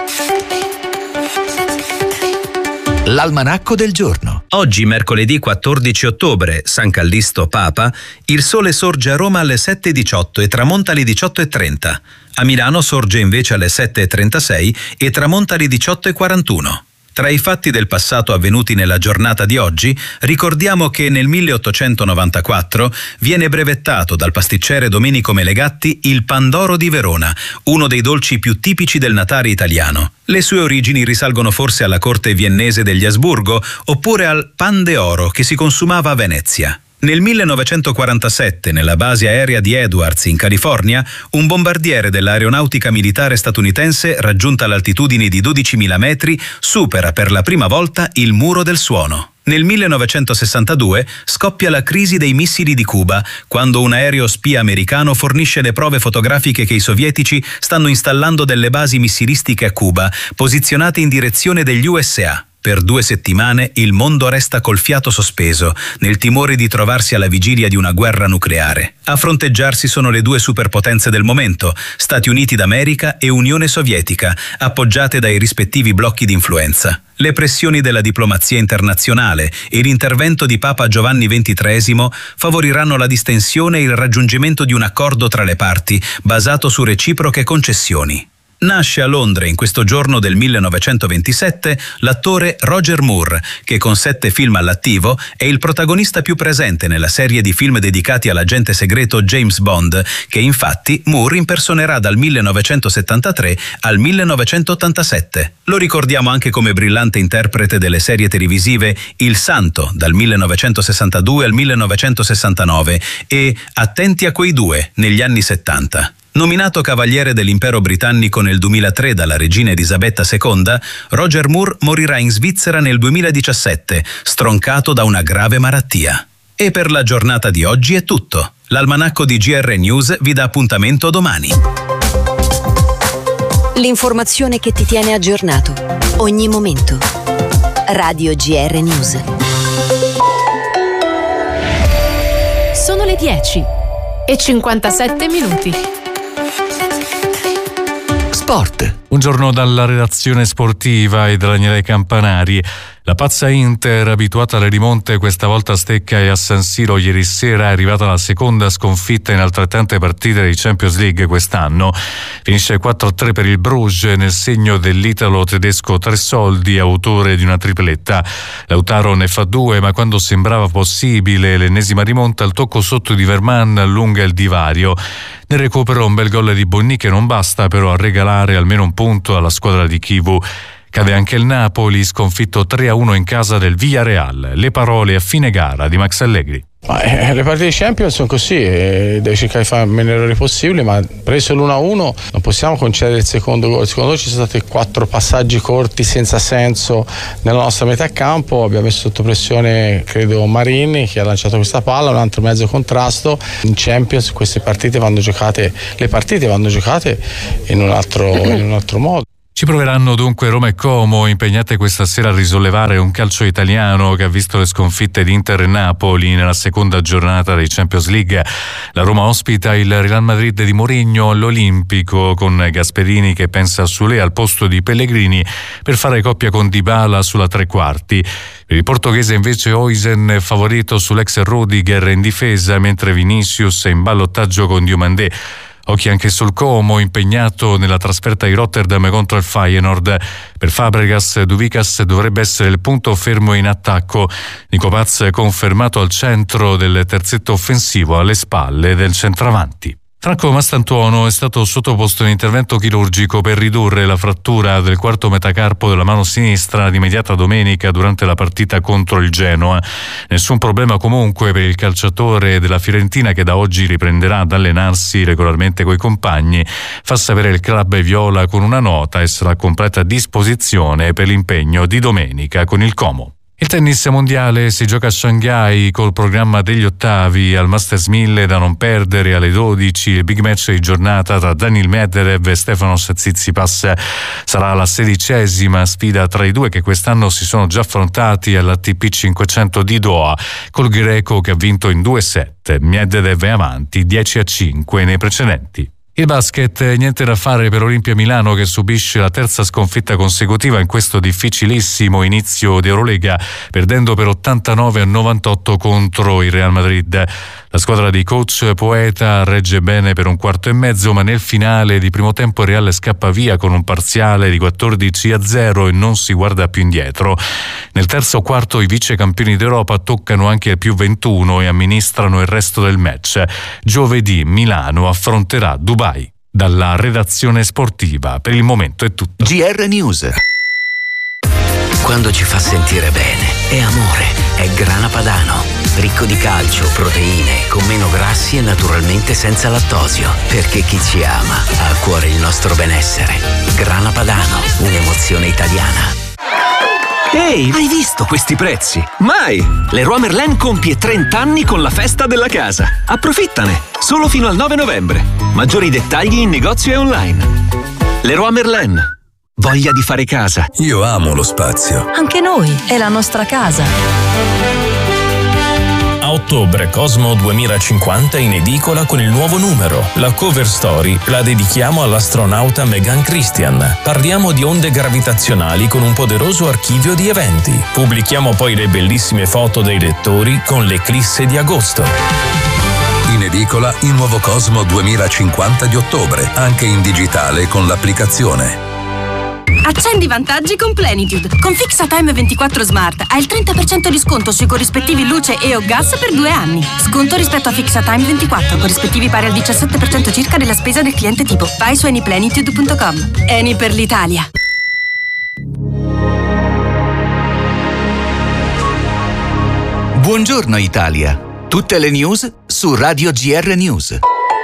L'almanacco del giorno. Oggi, mercoledì quattordici ottobre, San Callisto Papa, il sole sorge a Roma alle sette e diciotto e tramonta alle diciotto e trenta. A Milano sorge invece alle sette e trentasei e tramonta alle diciotto e quarantuno. Tra i fatti del passato avvenuti nella giornata di oggi, ricordiamo che nel milleottocentonovantaquattro viene brevettato dal pasticcere Domenico Melegatti il Pandoro di Verona, uno dei dolci più tipici del Natale italiano. Le sue origini risalgono forse alla corte viennese degli Asburgo oppure al pan de oro che si consumava a Venezia. Nel millenovecentoquarantasette, nella base aerea di Edwards, in California, un bombardiere dell'aeronautica militare statunitense, raggiunta l'altitudine di dodicimila metri, supera per la prima volta il muro del suono. Nel millenovecentosessantadue scoppia la crisi dei missili di Cuba, quando un aereo spia americano fornisce le prove fotografiche che i sovietici stanno installando delle basi missilistiche a Cuba, posizionate in direzione degli U S A. Per due settimane il mondo resta col fiato sospeso, nel timore di trovarsi alla vigilia di una guerra nucleare. A fronteggiarsi sono le due superpotenze del momento, Stati Uniti d'America e Unione Sovietica, appoggiate dai rispettivi blocchi di influenza. Le pressioni della diplomazia internazionale e l'intervento di Papa Giovanni ventitreesimo favoriranno la distensione e il raggiungimento di un accordo tra le parti, basato su reciproche concessioni. Nasce a Londra in questo giorno del millenovecentoventisette l'attore Roger Moore, che con sette film all'attivo è il protagonista più presente nella serie di film dedicati all'agente segreto James Bond, che infatti Moore impersonerà dal millenovecentosettantatré al millenovecentottantasette. Lo ricordiamo anche come brillante interprete delle serie televisive Il Santo dal millenovecentosessantadue al millenovecentosessantanove e Attenti a quei due negli anni settanta. Nominato Cavaliere dell'Impero Britannico nel duemilatré dalla regina Elisabetta seconda, Roger Moore morirà in Svizzera nel duemiladiciassette, stroncato da una grave malattia. E per la giornata di oggi è tutto. L'almanacco di G R News vi dà appuntamento domani. L'informazione che ti tiene aggiornato. Ogni momento. Radio G R News. Sono le dieci e cinquantasette minuti. Sport. Un giorno dalla redazione sportiva e Daniele Campanari. La pazza Inter, abituata alle rimonte, questa volta a Stecca e a San Siro ieri sera, è arrivata alla seconda sconfitta in altrettante partite di Champions League quest'anno. Finisce quattro a tre per il Bruges nel segno dell'italo tedesco Tressoldi, autore di una tripletta. Lautaro ne fa due, ma quando sembrava possibile l'ennesima rimonta, il tocco sotto di Verman allunga il divario. Ne recupera un bel gol di Bonni che non basta però a regalare almeno un punto alla squadra di Chivu. Cade anche il Napoli, sconfitto tre a uno in casa del Villarreal. Le parole a fine gara di Max Allegri. Ma, eh, le partite di Champions sono così, eh, devi cercare di fare meno errori possibili, ma preso l'uno a uno non possiamo concedere il secondo gol. Secondo noi ci sono stati quattro passaggi corti senza senso nella nostra metà campo, abbiamo messo sotto pressione credo Marini che ha lanciato questa palla, un altro mezzo contrasto. In Champions queste partite vanno giocate, le partite vanno giocate in un altro, in un altro modo. Ci proveranno dunque Roma e Como, impegnate questa sera a risollevare un calcio italiano che ha visto le sconfitte di Inter e Napoli nella seconda giornata dei Champions League. La Roma ospita il Real Madrid di Mourinho all'Olimpico, con Gasperini che pensa a Soulé al posto di Pellegrini per fare coppia con Dybala sulla tre quarti. Per il portoghese invece Oisen è favorito sull'ex Rudiger in difesa, mentre Vinicius è in ballottaggio con Diomandé. Occhi anche sul Como, impegnato nella trasferta di Rotterdam contro il Feyenoord. Per Fabregas, Duvicas dovrebbe essere il punto fermo in attacco. Nico Paz confermato al centro del terzetto offensivo alle spalle del centravanti. Franco Mastantuono è stato sottoposto a un intervento chirurgico per ridurre la frattura del quarto metacarpo della mano sinistra rimediata domenica durante la partita contro il Genoa. Nessun problema comunque per il calciatore della Fiorentina che da oggi riprenderà ad allenarsi regolarmente coi compagni. Fa sapere il club viola con una nota e sarà a completa disposizione per l'impegno di domenica con il Como. Il tennis mondiale si gioca a Shanghai col programma degli ottavi al Masters mille da non perdere alle dodici. Il big match di giornata tra Daniil Medvedev e Stefanos Tsitsipas. Sarà la sedicesima sfida tra i due che quest'anno si sono già affrontati all'A T P cinquecento di Doha, col greco che ha vinto in due set. Medvedev è avanti dieci a cinque nei precedenti. Il basket, niente da fare per Olimpia Milano che subisce la terza sconfitta consecutiva in questo difficilissimo inizio di Eurolega, perdendo per ottantanove a novantotto contro il Real Madrid. La squadra di coach Poeta regge bene per un quarto e mezzo, ma nel finale di primo tempo il Real scappa via con un parziale di quattordici a zero e non si guarda più indietro. Nel terzo quarto i vice campioni d'Europa toccano anche il più ventuno e amministrano il resto del match. Giovedì Milano affronterà Dubai. Dalla redazione sportiva per il momento è tutto. G R News. Quando ci fa sentire bene è amore, è Grana Padano, ricco di calcio, proteine, con meno grassi e naturalmente senza lattosio, perché chi ci ama ha a cuore il nostro benessere. Grana Padano, un'emozione italiana. Ehi, hai visto questi prezzi? Mai! Leroy Merlin compie trenta anni con la festa della casa. Approfittane! Solo fino al nove novembre. Maggiori dettagli in negozio e online. Leroy Merlin. Voglia di fare casa. Io amo lo spazio. Anche noi, è la nostra casa. A ottobre Cosmo duemilacinquanta in edicola con il nuovo numero. La cover story la dedichiamo all'astronauta Megan Christian. Parliamo di onde gravitazionali con un poderoso archivio di eventi. Pubblichiamo poi le bellissime foto dei lettori con l'eclisse di agosto. In edicola il nuovo Cosmo duemilacinquanta di ottobre, anche in digitale con l'applicazione. Accendi vantaggi con Plenitude. Con FixaTime ventiquattro Smart hai il trenta per cento di sconto sui corrispettivi luce e o gas per due anni. Sconto rispetto a FixaTime ventiquattro, corrispettivi pari al diciassette per cento circa della spesa del cliente tipo. Vai su anyplenitude punto com. Eni per l'Italia. Buongiorno Italia. Tutte le news su Radio G R News.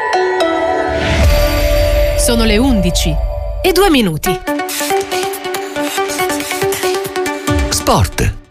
Sono le undici e due minuti. Sport.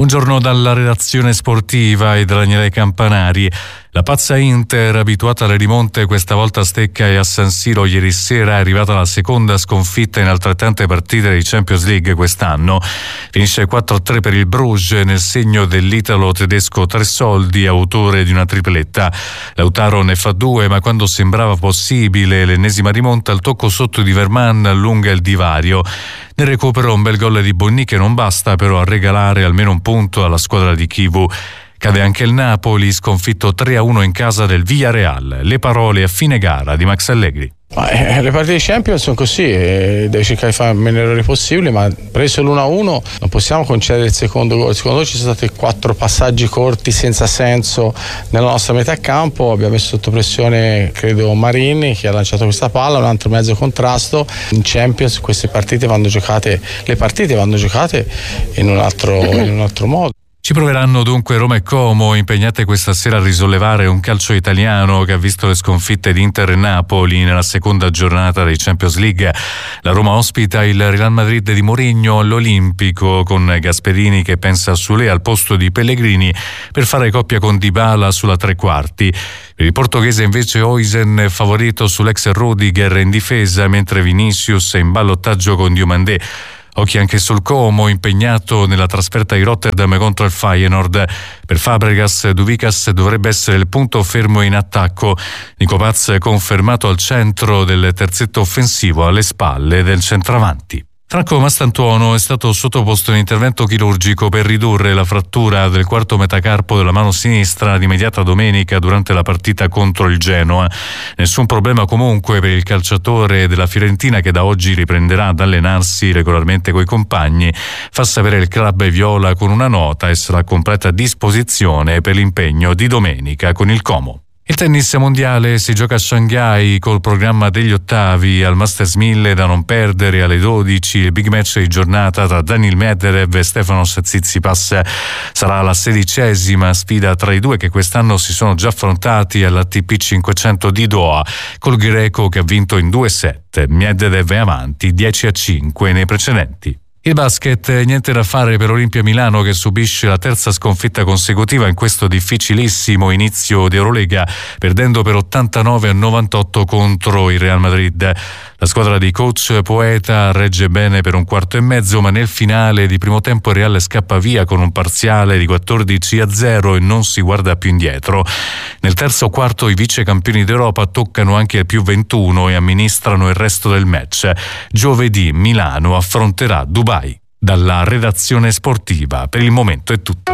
Buongiorno dalla redazione sportiva e da Daniele Campanari. La pazza Inter, abituata alle rimonte, questa volta a Stecca e a San Siro ieri sera, è arrivata alla seconda sconfitta in altrettante partite di Champions League quest'anno. Finisce quattro a tre per il Bruges nel segno dell'italo tedesco Tresoldi, autore di una tripletta. Lautaro ne fa due, ma quando sembrava possibile l'ennesima rimonta, il tocco sotto di Verman allunga il divario. Nel recupero un bel gol di Bonni che non basta però a regalare almeno un punto alla squadra di Chivu. Cade anche il Napoli, sconfitto tre a uno in casa del Villarreal. Le parole a fine gara di Max Allegri. Ma, eh, le partite di Champions sono così, eh, devi cercare di fare meno errori possibili, ma preso l'uno a uno non possiamo concedere il secondo gol. Secondo noi ci sono stati quattro passaggi corti senza senso nella nostra metà campo, abbiamo messo sotto pressione credo Marini che ha lanciato questa palla, un altro mezzo contrasto. In Champions queste partite vanno giocate, le partite vanno giocate in un altro, in un altro modo. Ci proveranno dunque Roma e Como, impegnate questa sera a risollevare un calcio italiano che ha visto le sconfitte di Inter e Napoli nella seconda giornata dei Champions League. La Roma ospita il Real Madrid di Mourinho all'Olimpico, con Gasperini che pensa a Soulé al posto di Pellegrini per fare coppia con Dybala sulla tre quarti. Per il portoghese invece Oisen è favorito sull'ex Rudiger in difesa, mentre Vinicius è in ballottaggio con Diomandé. Occhi anche sul Como, impegnato nella trasferta di Rotterdam contro il Feyenoord. Per Fabregas, Duvicas dovrebbe essere il punto fermo in attacco. Nico Paz confermato al centro del terzetto offensivo alle spalle del centravanti. Franco Mastantuono è stato sottoposto a un intervento chirurgico per ridurre la frattura del quarto metacarpo della mano sinistra di immediata domenica durante la partita contro il Genoa. Nessun problema comunque per il calciatore della Fiorentina che da oggi riprenderà ad allenarsi regolarmente coi compagni. Fa sapere il club viola con una nota e sarà a completa disposizione per l'impegno di domenica con il Como. Il tennis mondiale si gioca a Shanghai col programma degli ottavi al Masters mille da non perdere alle dodici. Il big match di giornata tra Daniil Medvedev e Stefanos Tsitsipas. Sarà la sedicesima sfida tra i due che quest'anno si sono già affrontati all'A T P cinquecento di Doha, col greco che ha vinto in due set. Medvedev è avanti dieci a cinque nei precedenti. Il basket, niente da fare per Olimpia Milano che subisce la terza sconfitta consecutiva in questo difficilissimo inizio di Eurolega, perdendo per ottantanove a novantotto contro il Real Madrid. La squadra di coach Poeta regge bene per un quarto e mezzo, ma nel finale di primo tempo il Real scappa via con un parziale di quattordici a zero e non si guarda più indietro. Nel terzo quarto i vice campioni d'Europa toccano anche il più ventuno e amministrano il resto del match. Giovedì Milano affronterà Dubai. Dalla redazione sportiva per il momento è tutto.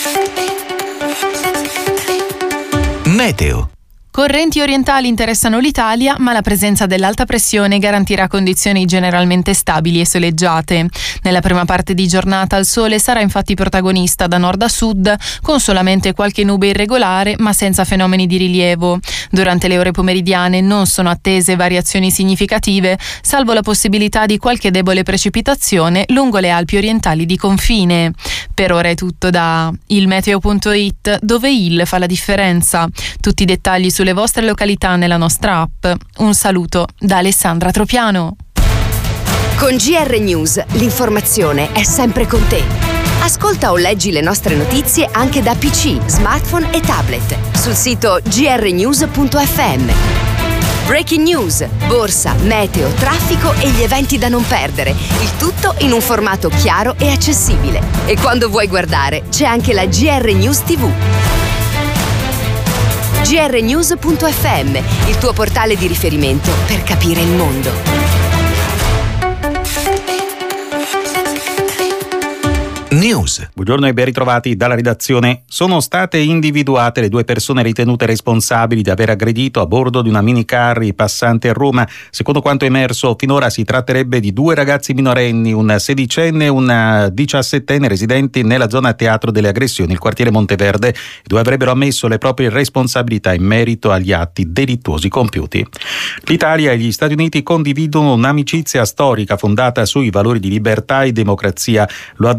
Meteo. Correnti orientali interessano l'Italia, ma la presenza dell'alta pressione garantirà condizioni generalmente stabili e soleggiate. Nella prima parte di giornata il sole sarà infatti protagonista da nord a sud, con solamente qualche nube irregolare, ma senza fenomeni di rilievo. Durante le ore pomeridiane non sono attese variazioni significative, salvo la possibilità di qualche debole precipitazione lungo le Alpi orientali di confine. Per ora è tutto da il meteo punto it, dove il fa la differenza. Tutti i dettagli sulle vostre località nella nostra app. Un saluto da Alessandra Tropiano. Con G R News l'informazione è sempre con te. Ascolta o leggi le nostre notizie anche da P C, smartphone e tablet sul sito g r news punto f m. Breaking news, borsa, meteo, traffico e gli eventi da non perdere. Il tutto in un formato chiaro e accessibile. E quando vuoi guardare c'è anche la G R News tivù. g r news punto f m, il tuo portale di riferimento per capire il mondo. News. Buongiorno e ben ritrovati dalla redazione. Sono state individuate le due persone ritenute responsabili di aver aggredito a bordo di una minicar i passanti a Roma. Secondo quanto emerso finora si tratterebbe di due ragazzi minorenni, un sedicenne e un diciassettenne residenti nella zona teatro delle aggressioni, il quartiere Monteverde. I due avrebbero ammesso le proprie responsabilità in merito agli atti delittuosi compiuti. L'Italia e gli Stati Uniti condividono un'amicizia storica fondata sui valori di libertà e democrazia. Lo ha detto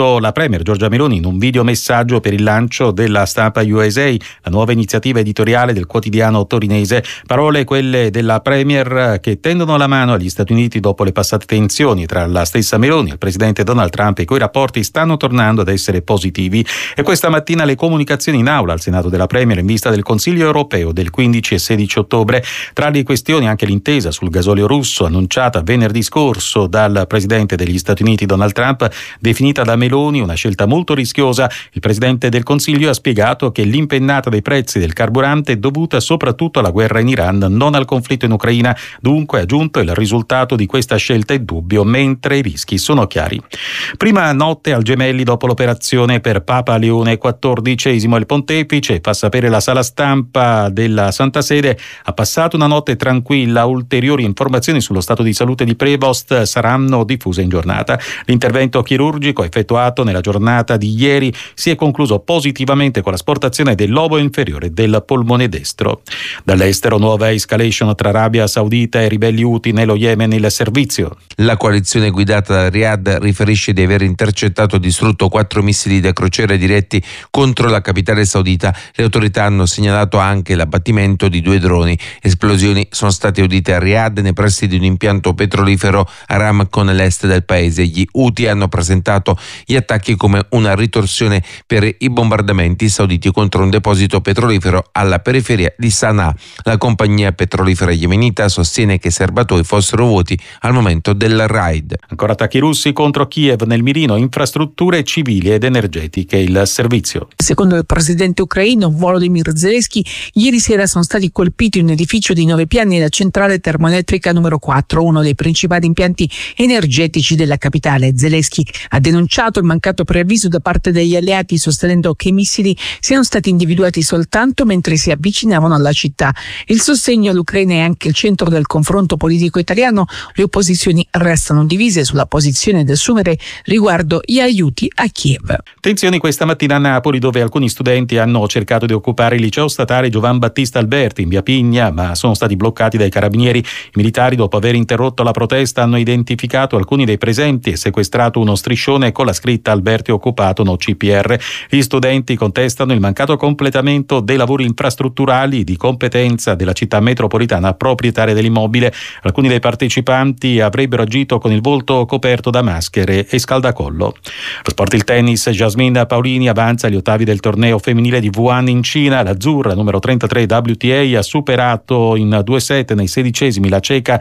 detto la Premier Giorgia Meloni in un videomessaggio per il lancio della Stampa U S A, la nuova iniziativa editoriale del quotidiano torinese. Parole quelle della Premier che tendono la mano agli Stati Uniti dopo le passate tensioni tra la stessa Meloni e il presidente Donald Trump, i cui rapporti stanno tornando ad essere positivi. E questa mattina le comunicazioni in aula al Senato della Premier in vista del Consiglio europeo del quindici e sedici ottobre. Tra le questioni anche l'intesa sul gasolio russo annunciata venerdì scorso dal presidente degli Stati Uniti Donald Trump, definita da Meloni una scelta molto rischiosa. Il presidente del Consiglio ha spiegato che l'impennata dei prezzi del carburante è dovuta soprattutto alla guerra in Iran, non al conflitto in Ucraina. Dunque, ha aggiunto, il risultato di questa scelta è dubbio, mentre i rischi sono chiari. Prima notte al Gemelli dopo l'operazione per Papa Leone quattordicesimo. Il pontefice, fa sapere la sala stampa della Santa Sede, ha passato una notte tranquilla. Ulteriori informazioni sullo stato di salute di Prevost saranno diffuse in giornata. L'intervento chirurgico effettuato nella giornata di ieri si è concluso positivamente con l'asportazione del lobo inferiore del polmone destro. Dall'estero, nuova escalation tra Arabia Saudita e ribelli Houthi nello Yemen. Il servizio. La coalizione guidata da Riyadh riferisce di aver intercettato e distrutto quattro missili da crociera diretti contro la capitale saudita. Le autorità hanno segnalato anche l'abbattimento di due droni. Esplosioni sono state udite a Riyadh nei pressi di un impianto petrolifero Aramco nell'est del paese. Gli Houthi hanno presentato gli attacchi come una ritorsione per i bombardamenti sauditi contro un deposito petrolifero alla periferia di Sana'a. La compagnia petrolifera yemenita sostiene che i serbatoi fossero vuoti al momento del raid. Ancora attacchi russi contro Kiev, nel mirino infrastrutture civili ed energetiche. Il servizio. Secondo il presidente ucraino Volodymyr Zelensky, ieri sera sono stati colpiti un edificio di nove piani e la centrale termoelettrica numero quattro, uno dei principali impianti energetici della capitale. Zelensky ha denunciato il mancato preavviso da parte degli alleati, sostenendo che i missili siano stati individuati soltanto mentre si avvicinavano alla città. Il sostegno all'Ucraina è anche il centro del confronto politico italiano. Le opposizioni restano divise sulla posizione da assumere riguardo gli aiuti a Kiev. Tensioni questa mattina a Napoli, dove alcuni studenti hanno cercato di occupare il liceo statale Giovan Battista Alberti in via Pigna, ma sono stati bloccati dai carabinieri. I militari, dopo aver interrotto la protesta, hanno identificato alcuni dei presenti e sequestrato uno striscione con la scritta Alberti occupato, no C P R. Gli studenti contestano il mancato completamento dei lavori infrastrutturali di competenza della città metropolitana proprietaria dell'immobile. Alcuni dei partecipanti avrebbero agito con il volto coperto da maschere e scaldacollo. Lo sport, il tennis, Jasmine Paolini avanza agli ottavi del torneo femminile di Wuhan in Cina. L'azzurra, numero trentatré W T A, ha superato in due set nei sedicesimi la ceca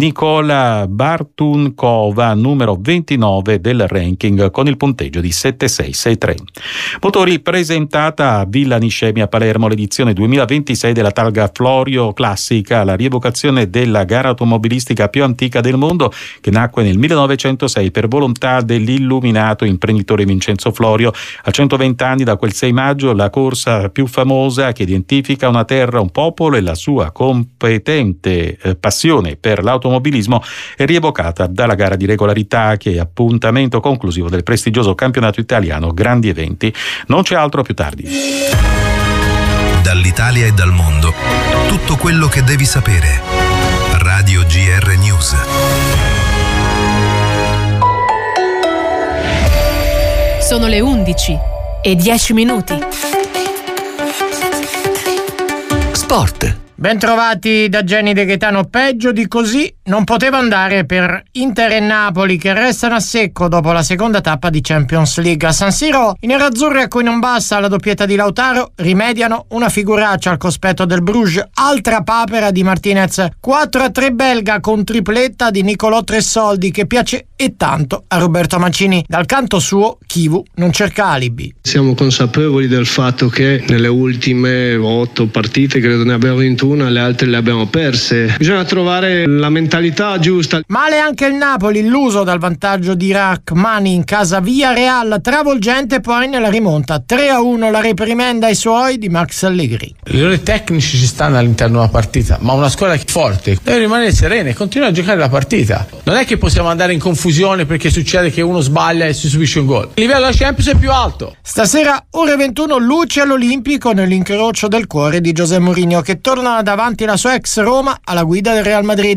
Nikola Bartunkova, numero ventinove del ranking, con il punteggio di sette sei sei tre. Motori, presentata a Villa Niscemi a Palermo l'edizione duemilaventisei della Targa Florio Classica, la rievocazione della gara automobilistica più antica del mondo, che nacque nel millenovecentosei per volontà dell'illuminato imprenditore Vincenzo Florio. A centoventi anni da quel sei maggio, la corsa più famosa che identifica una terra, un popolo e la sua competente eh, passione per l'automobilismo è rievocata dalla gara di regolarità, che è appuntamento conclusivo del prestigioso campionato italiano Grandi Eventi. Non c'è altro, più tardi. Dall'Italia e dal mondo, tutto quello che devi sapere. Radio G R News. Sono le undici e dieci minuti. Sport. Bentrovati da Jenny De Gaetano. Peggio di così non poteva andare per Inter e Napoli, che restano a secco dopo la seconda tappa di Champions League. A San Siro i nerazzurri, a cui non basta la doppietta di Lautaro, rimediano una figuraccia al cospetto del Bruges, altra papera di Martinez. quattro a tre belga con tripletta di Nicolò Tressoldi, che piace e tanto a Roberto Mancini. Dal canto suo Chivu non cerca alibi. Siamo consapevoli del fatto che nelle ultime otto partite, credo ne abbiamo vinto una, le altre le abbiamo perse. Bisogna trovare la mentalità giusta. Male anche il Napoli, illuso dal vantaggio di Rachmani in casa via Real, travolgente poi nella rimonta tre a uno, la reprimenda ai suoi di Max Allegri. Gli errori tecnici ci stanno all'interno della partita, ma una squadra forte deve rimanere serena e continuare a giocare la partita. Non è che possiamo andare in confusione perché succede che uno sbaglia e si subisce un gol. Il livello della Champions è più alto. Stasera ore ventuno, luce all'Olimpico nell'incrocio del cuore di José Mourinho, che torna davanti la sua ex Roma alla guida del Real Madrid. Lo special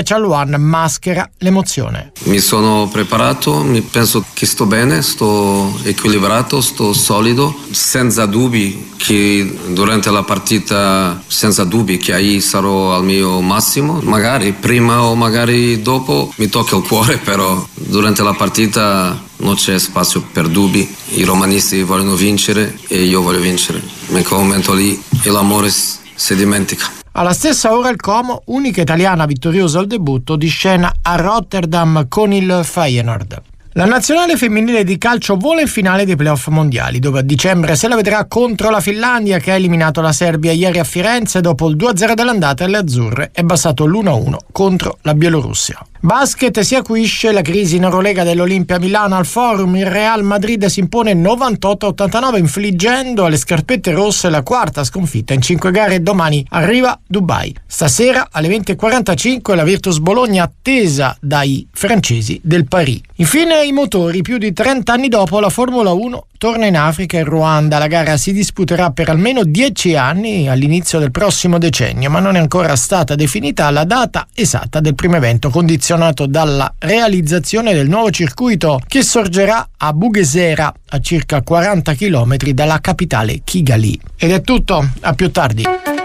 Special One maschera l'emozione. Mi sono preparato, mi penso che sto bene, sto equilibrato, sto solido, senza dubbi che durante la partita, senza dubbi che ahí sarò al mio massimo, magari prima o magari dopo mi tocca il cuore, però durante la partita non c'è spazio per dubbi, i romanisti vogliono vincere e io voglio vincere, in quel momento lì l'amore si dimentica. Alla stessa ora il Como, unica italiana vittoriosa al debutto, di scena a Rotterdam con il Feyenoord. La nazionale femminile di calcio vola in finale dei playoff mondiali, dove a dicembre se la vedrà contro la Finlandia, che ha eliminato la Serbia ieri a Firenze dopo il due a zero dell'andata, e le azzurre è bastato l'uno a uno contro la Bielorussia. Basket, si acuisce la crisi in Eurolega dell'Olimpia Milano al Forum. Il Real Madrid si impone novantotto a ottantanove, infliggendo alle scarpette rosse la quarta sconfitta in cinque gare, e domani arriva Dubai. Stasera alle venti e quarantacinque la Virtus Bologna, attesa dai francesi del Paris. Infine i motori, più di trenta anni dopo la Formula uno torna in Africa e Ruanda. La gara si disputerà per almeno dieci anni all'inizio del prossimo decennio, ma non è ancora stata definita la data esatta del primo evento, condizionato dalla realizzazione del nuovo circuito che sorgerà a Bugesera, a circa quaranta chilometri dalla capitale Kigali. Ed è tutto, a più tardi.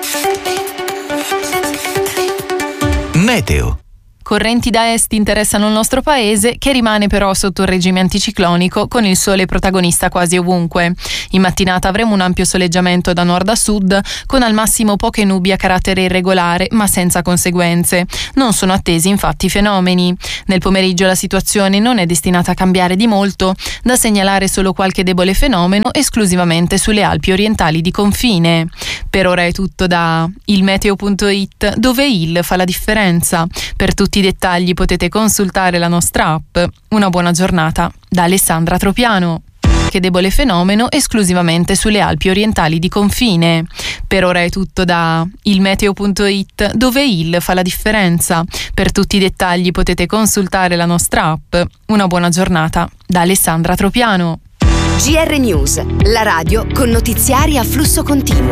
Meteo. Correnti da est interessano il nostro paese, che rimane però sotto un regime anticiclonico, con il sole protagonista quasi ovunque. In mattinata avremo un ampio soleggiamento da nord a sud, con al massimo poche nubi a carattere irregolare, ma senza conseguenze. Non sono attesi infatti fenomeni. Nel pomeriggio la situazione non è destinata a cambiare di molto, da segnalare solo qualche debole fenomeno esclusivamente sulle Alpi orientali di confine. Per ora è tutto da il meteo punto it, dove il fa la differenza. Per tutti i dettagli potete consultare la nostra app. Una buona giornata da Alessandra Tropiano. Che debole fenomeno esclusivamente sulle Alpi orientali di confine. Per ora è tutto da il meteo punto it, dove il fa la differenza. Per tutti i dettagli potete consultare la nostra app. Una buona giornata da Alessandra Tropiano. G R News, la radio con notiziari a flusso continuo.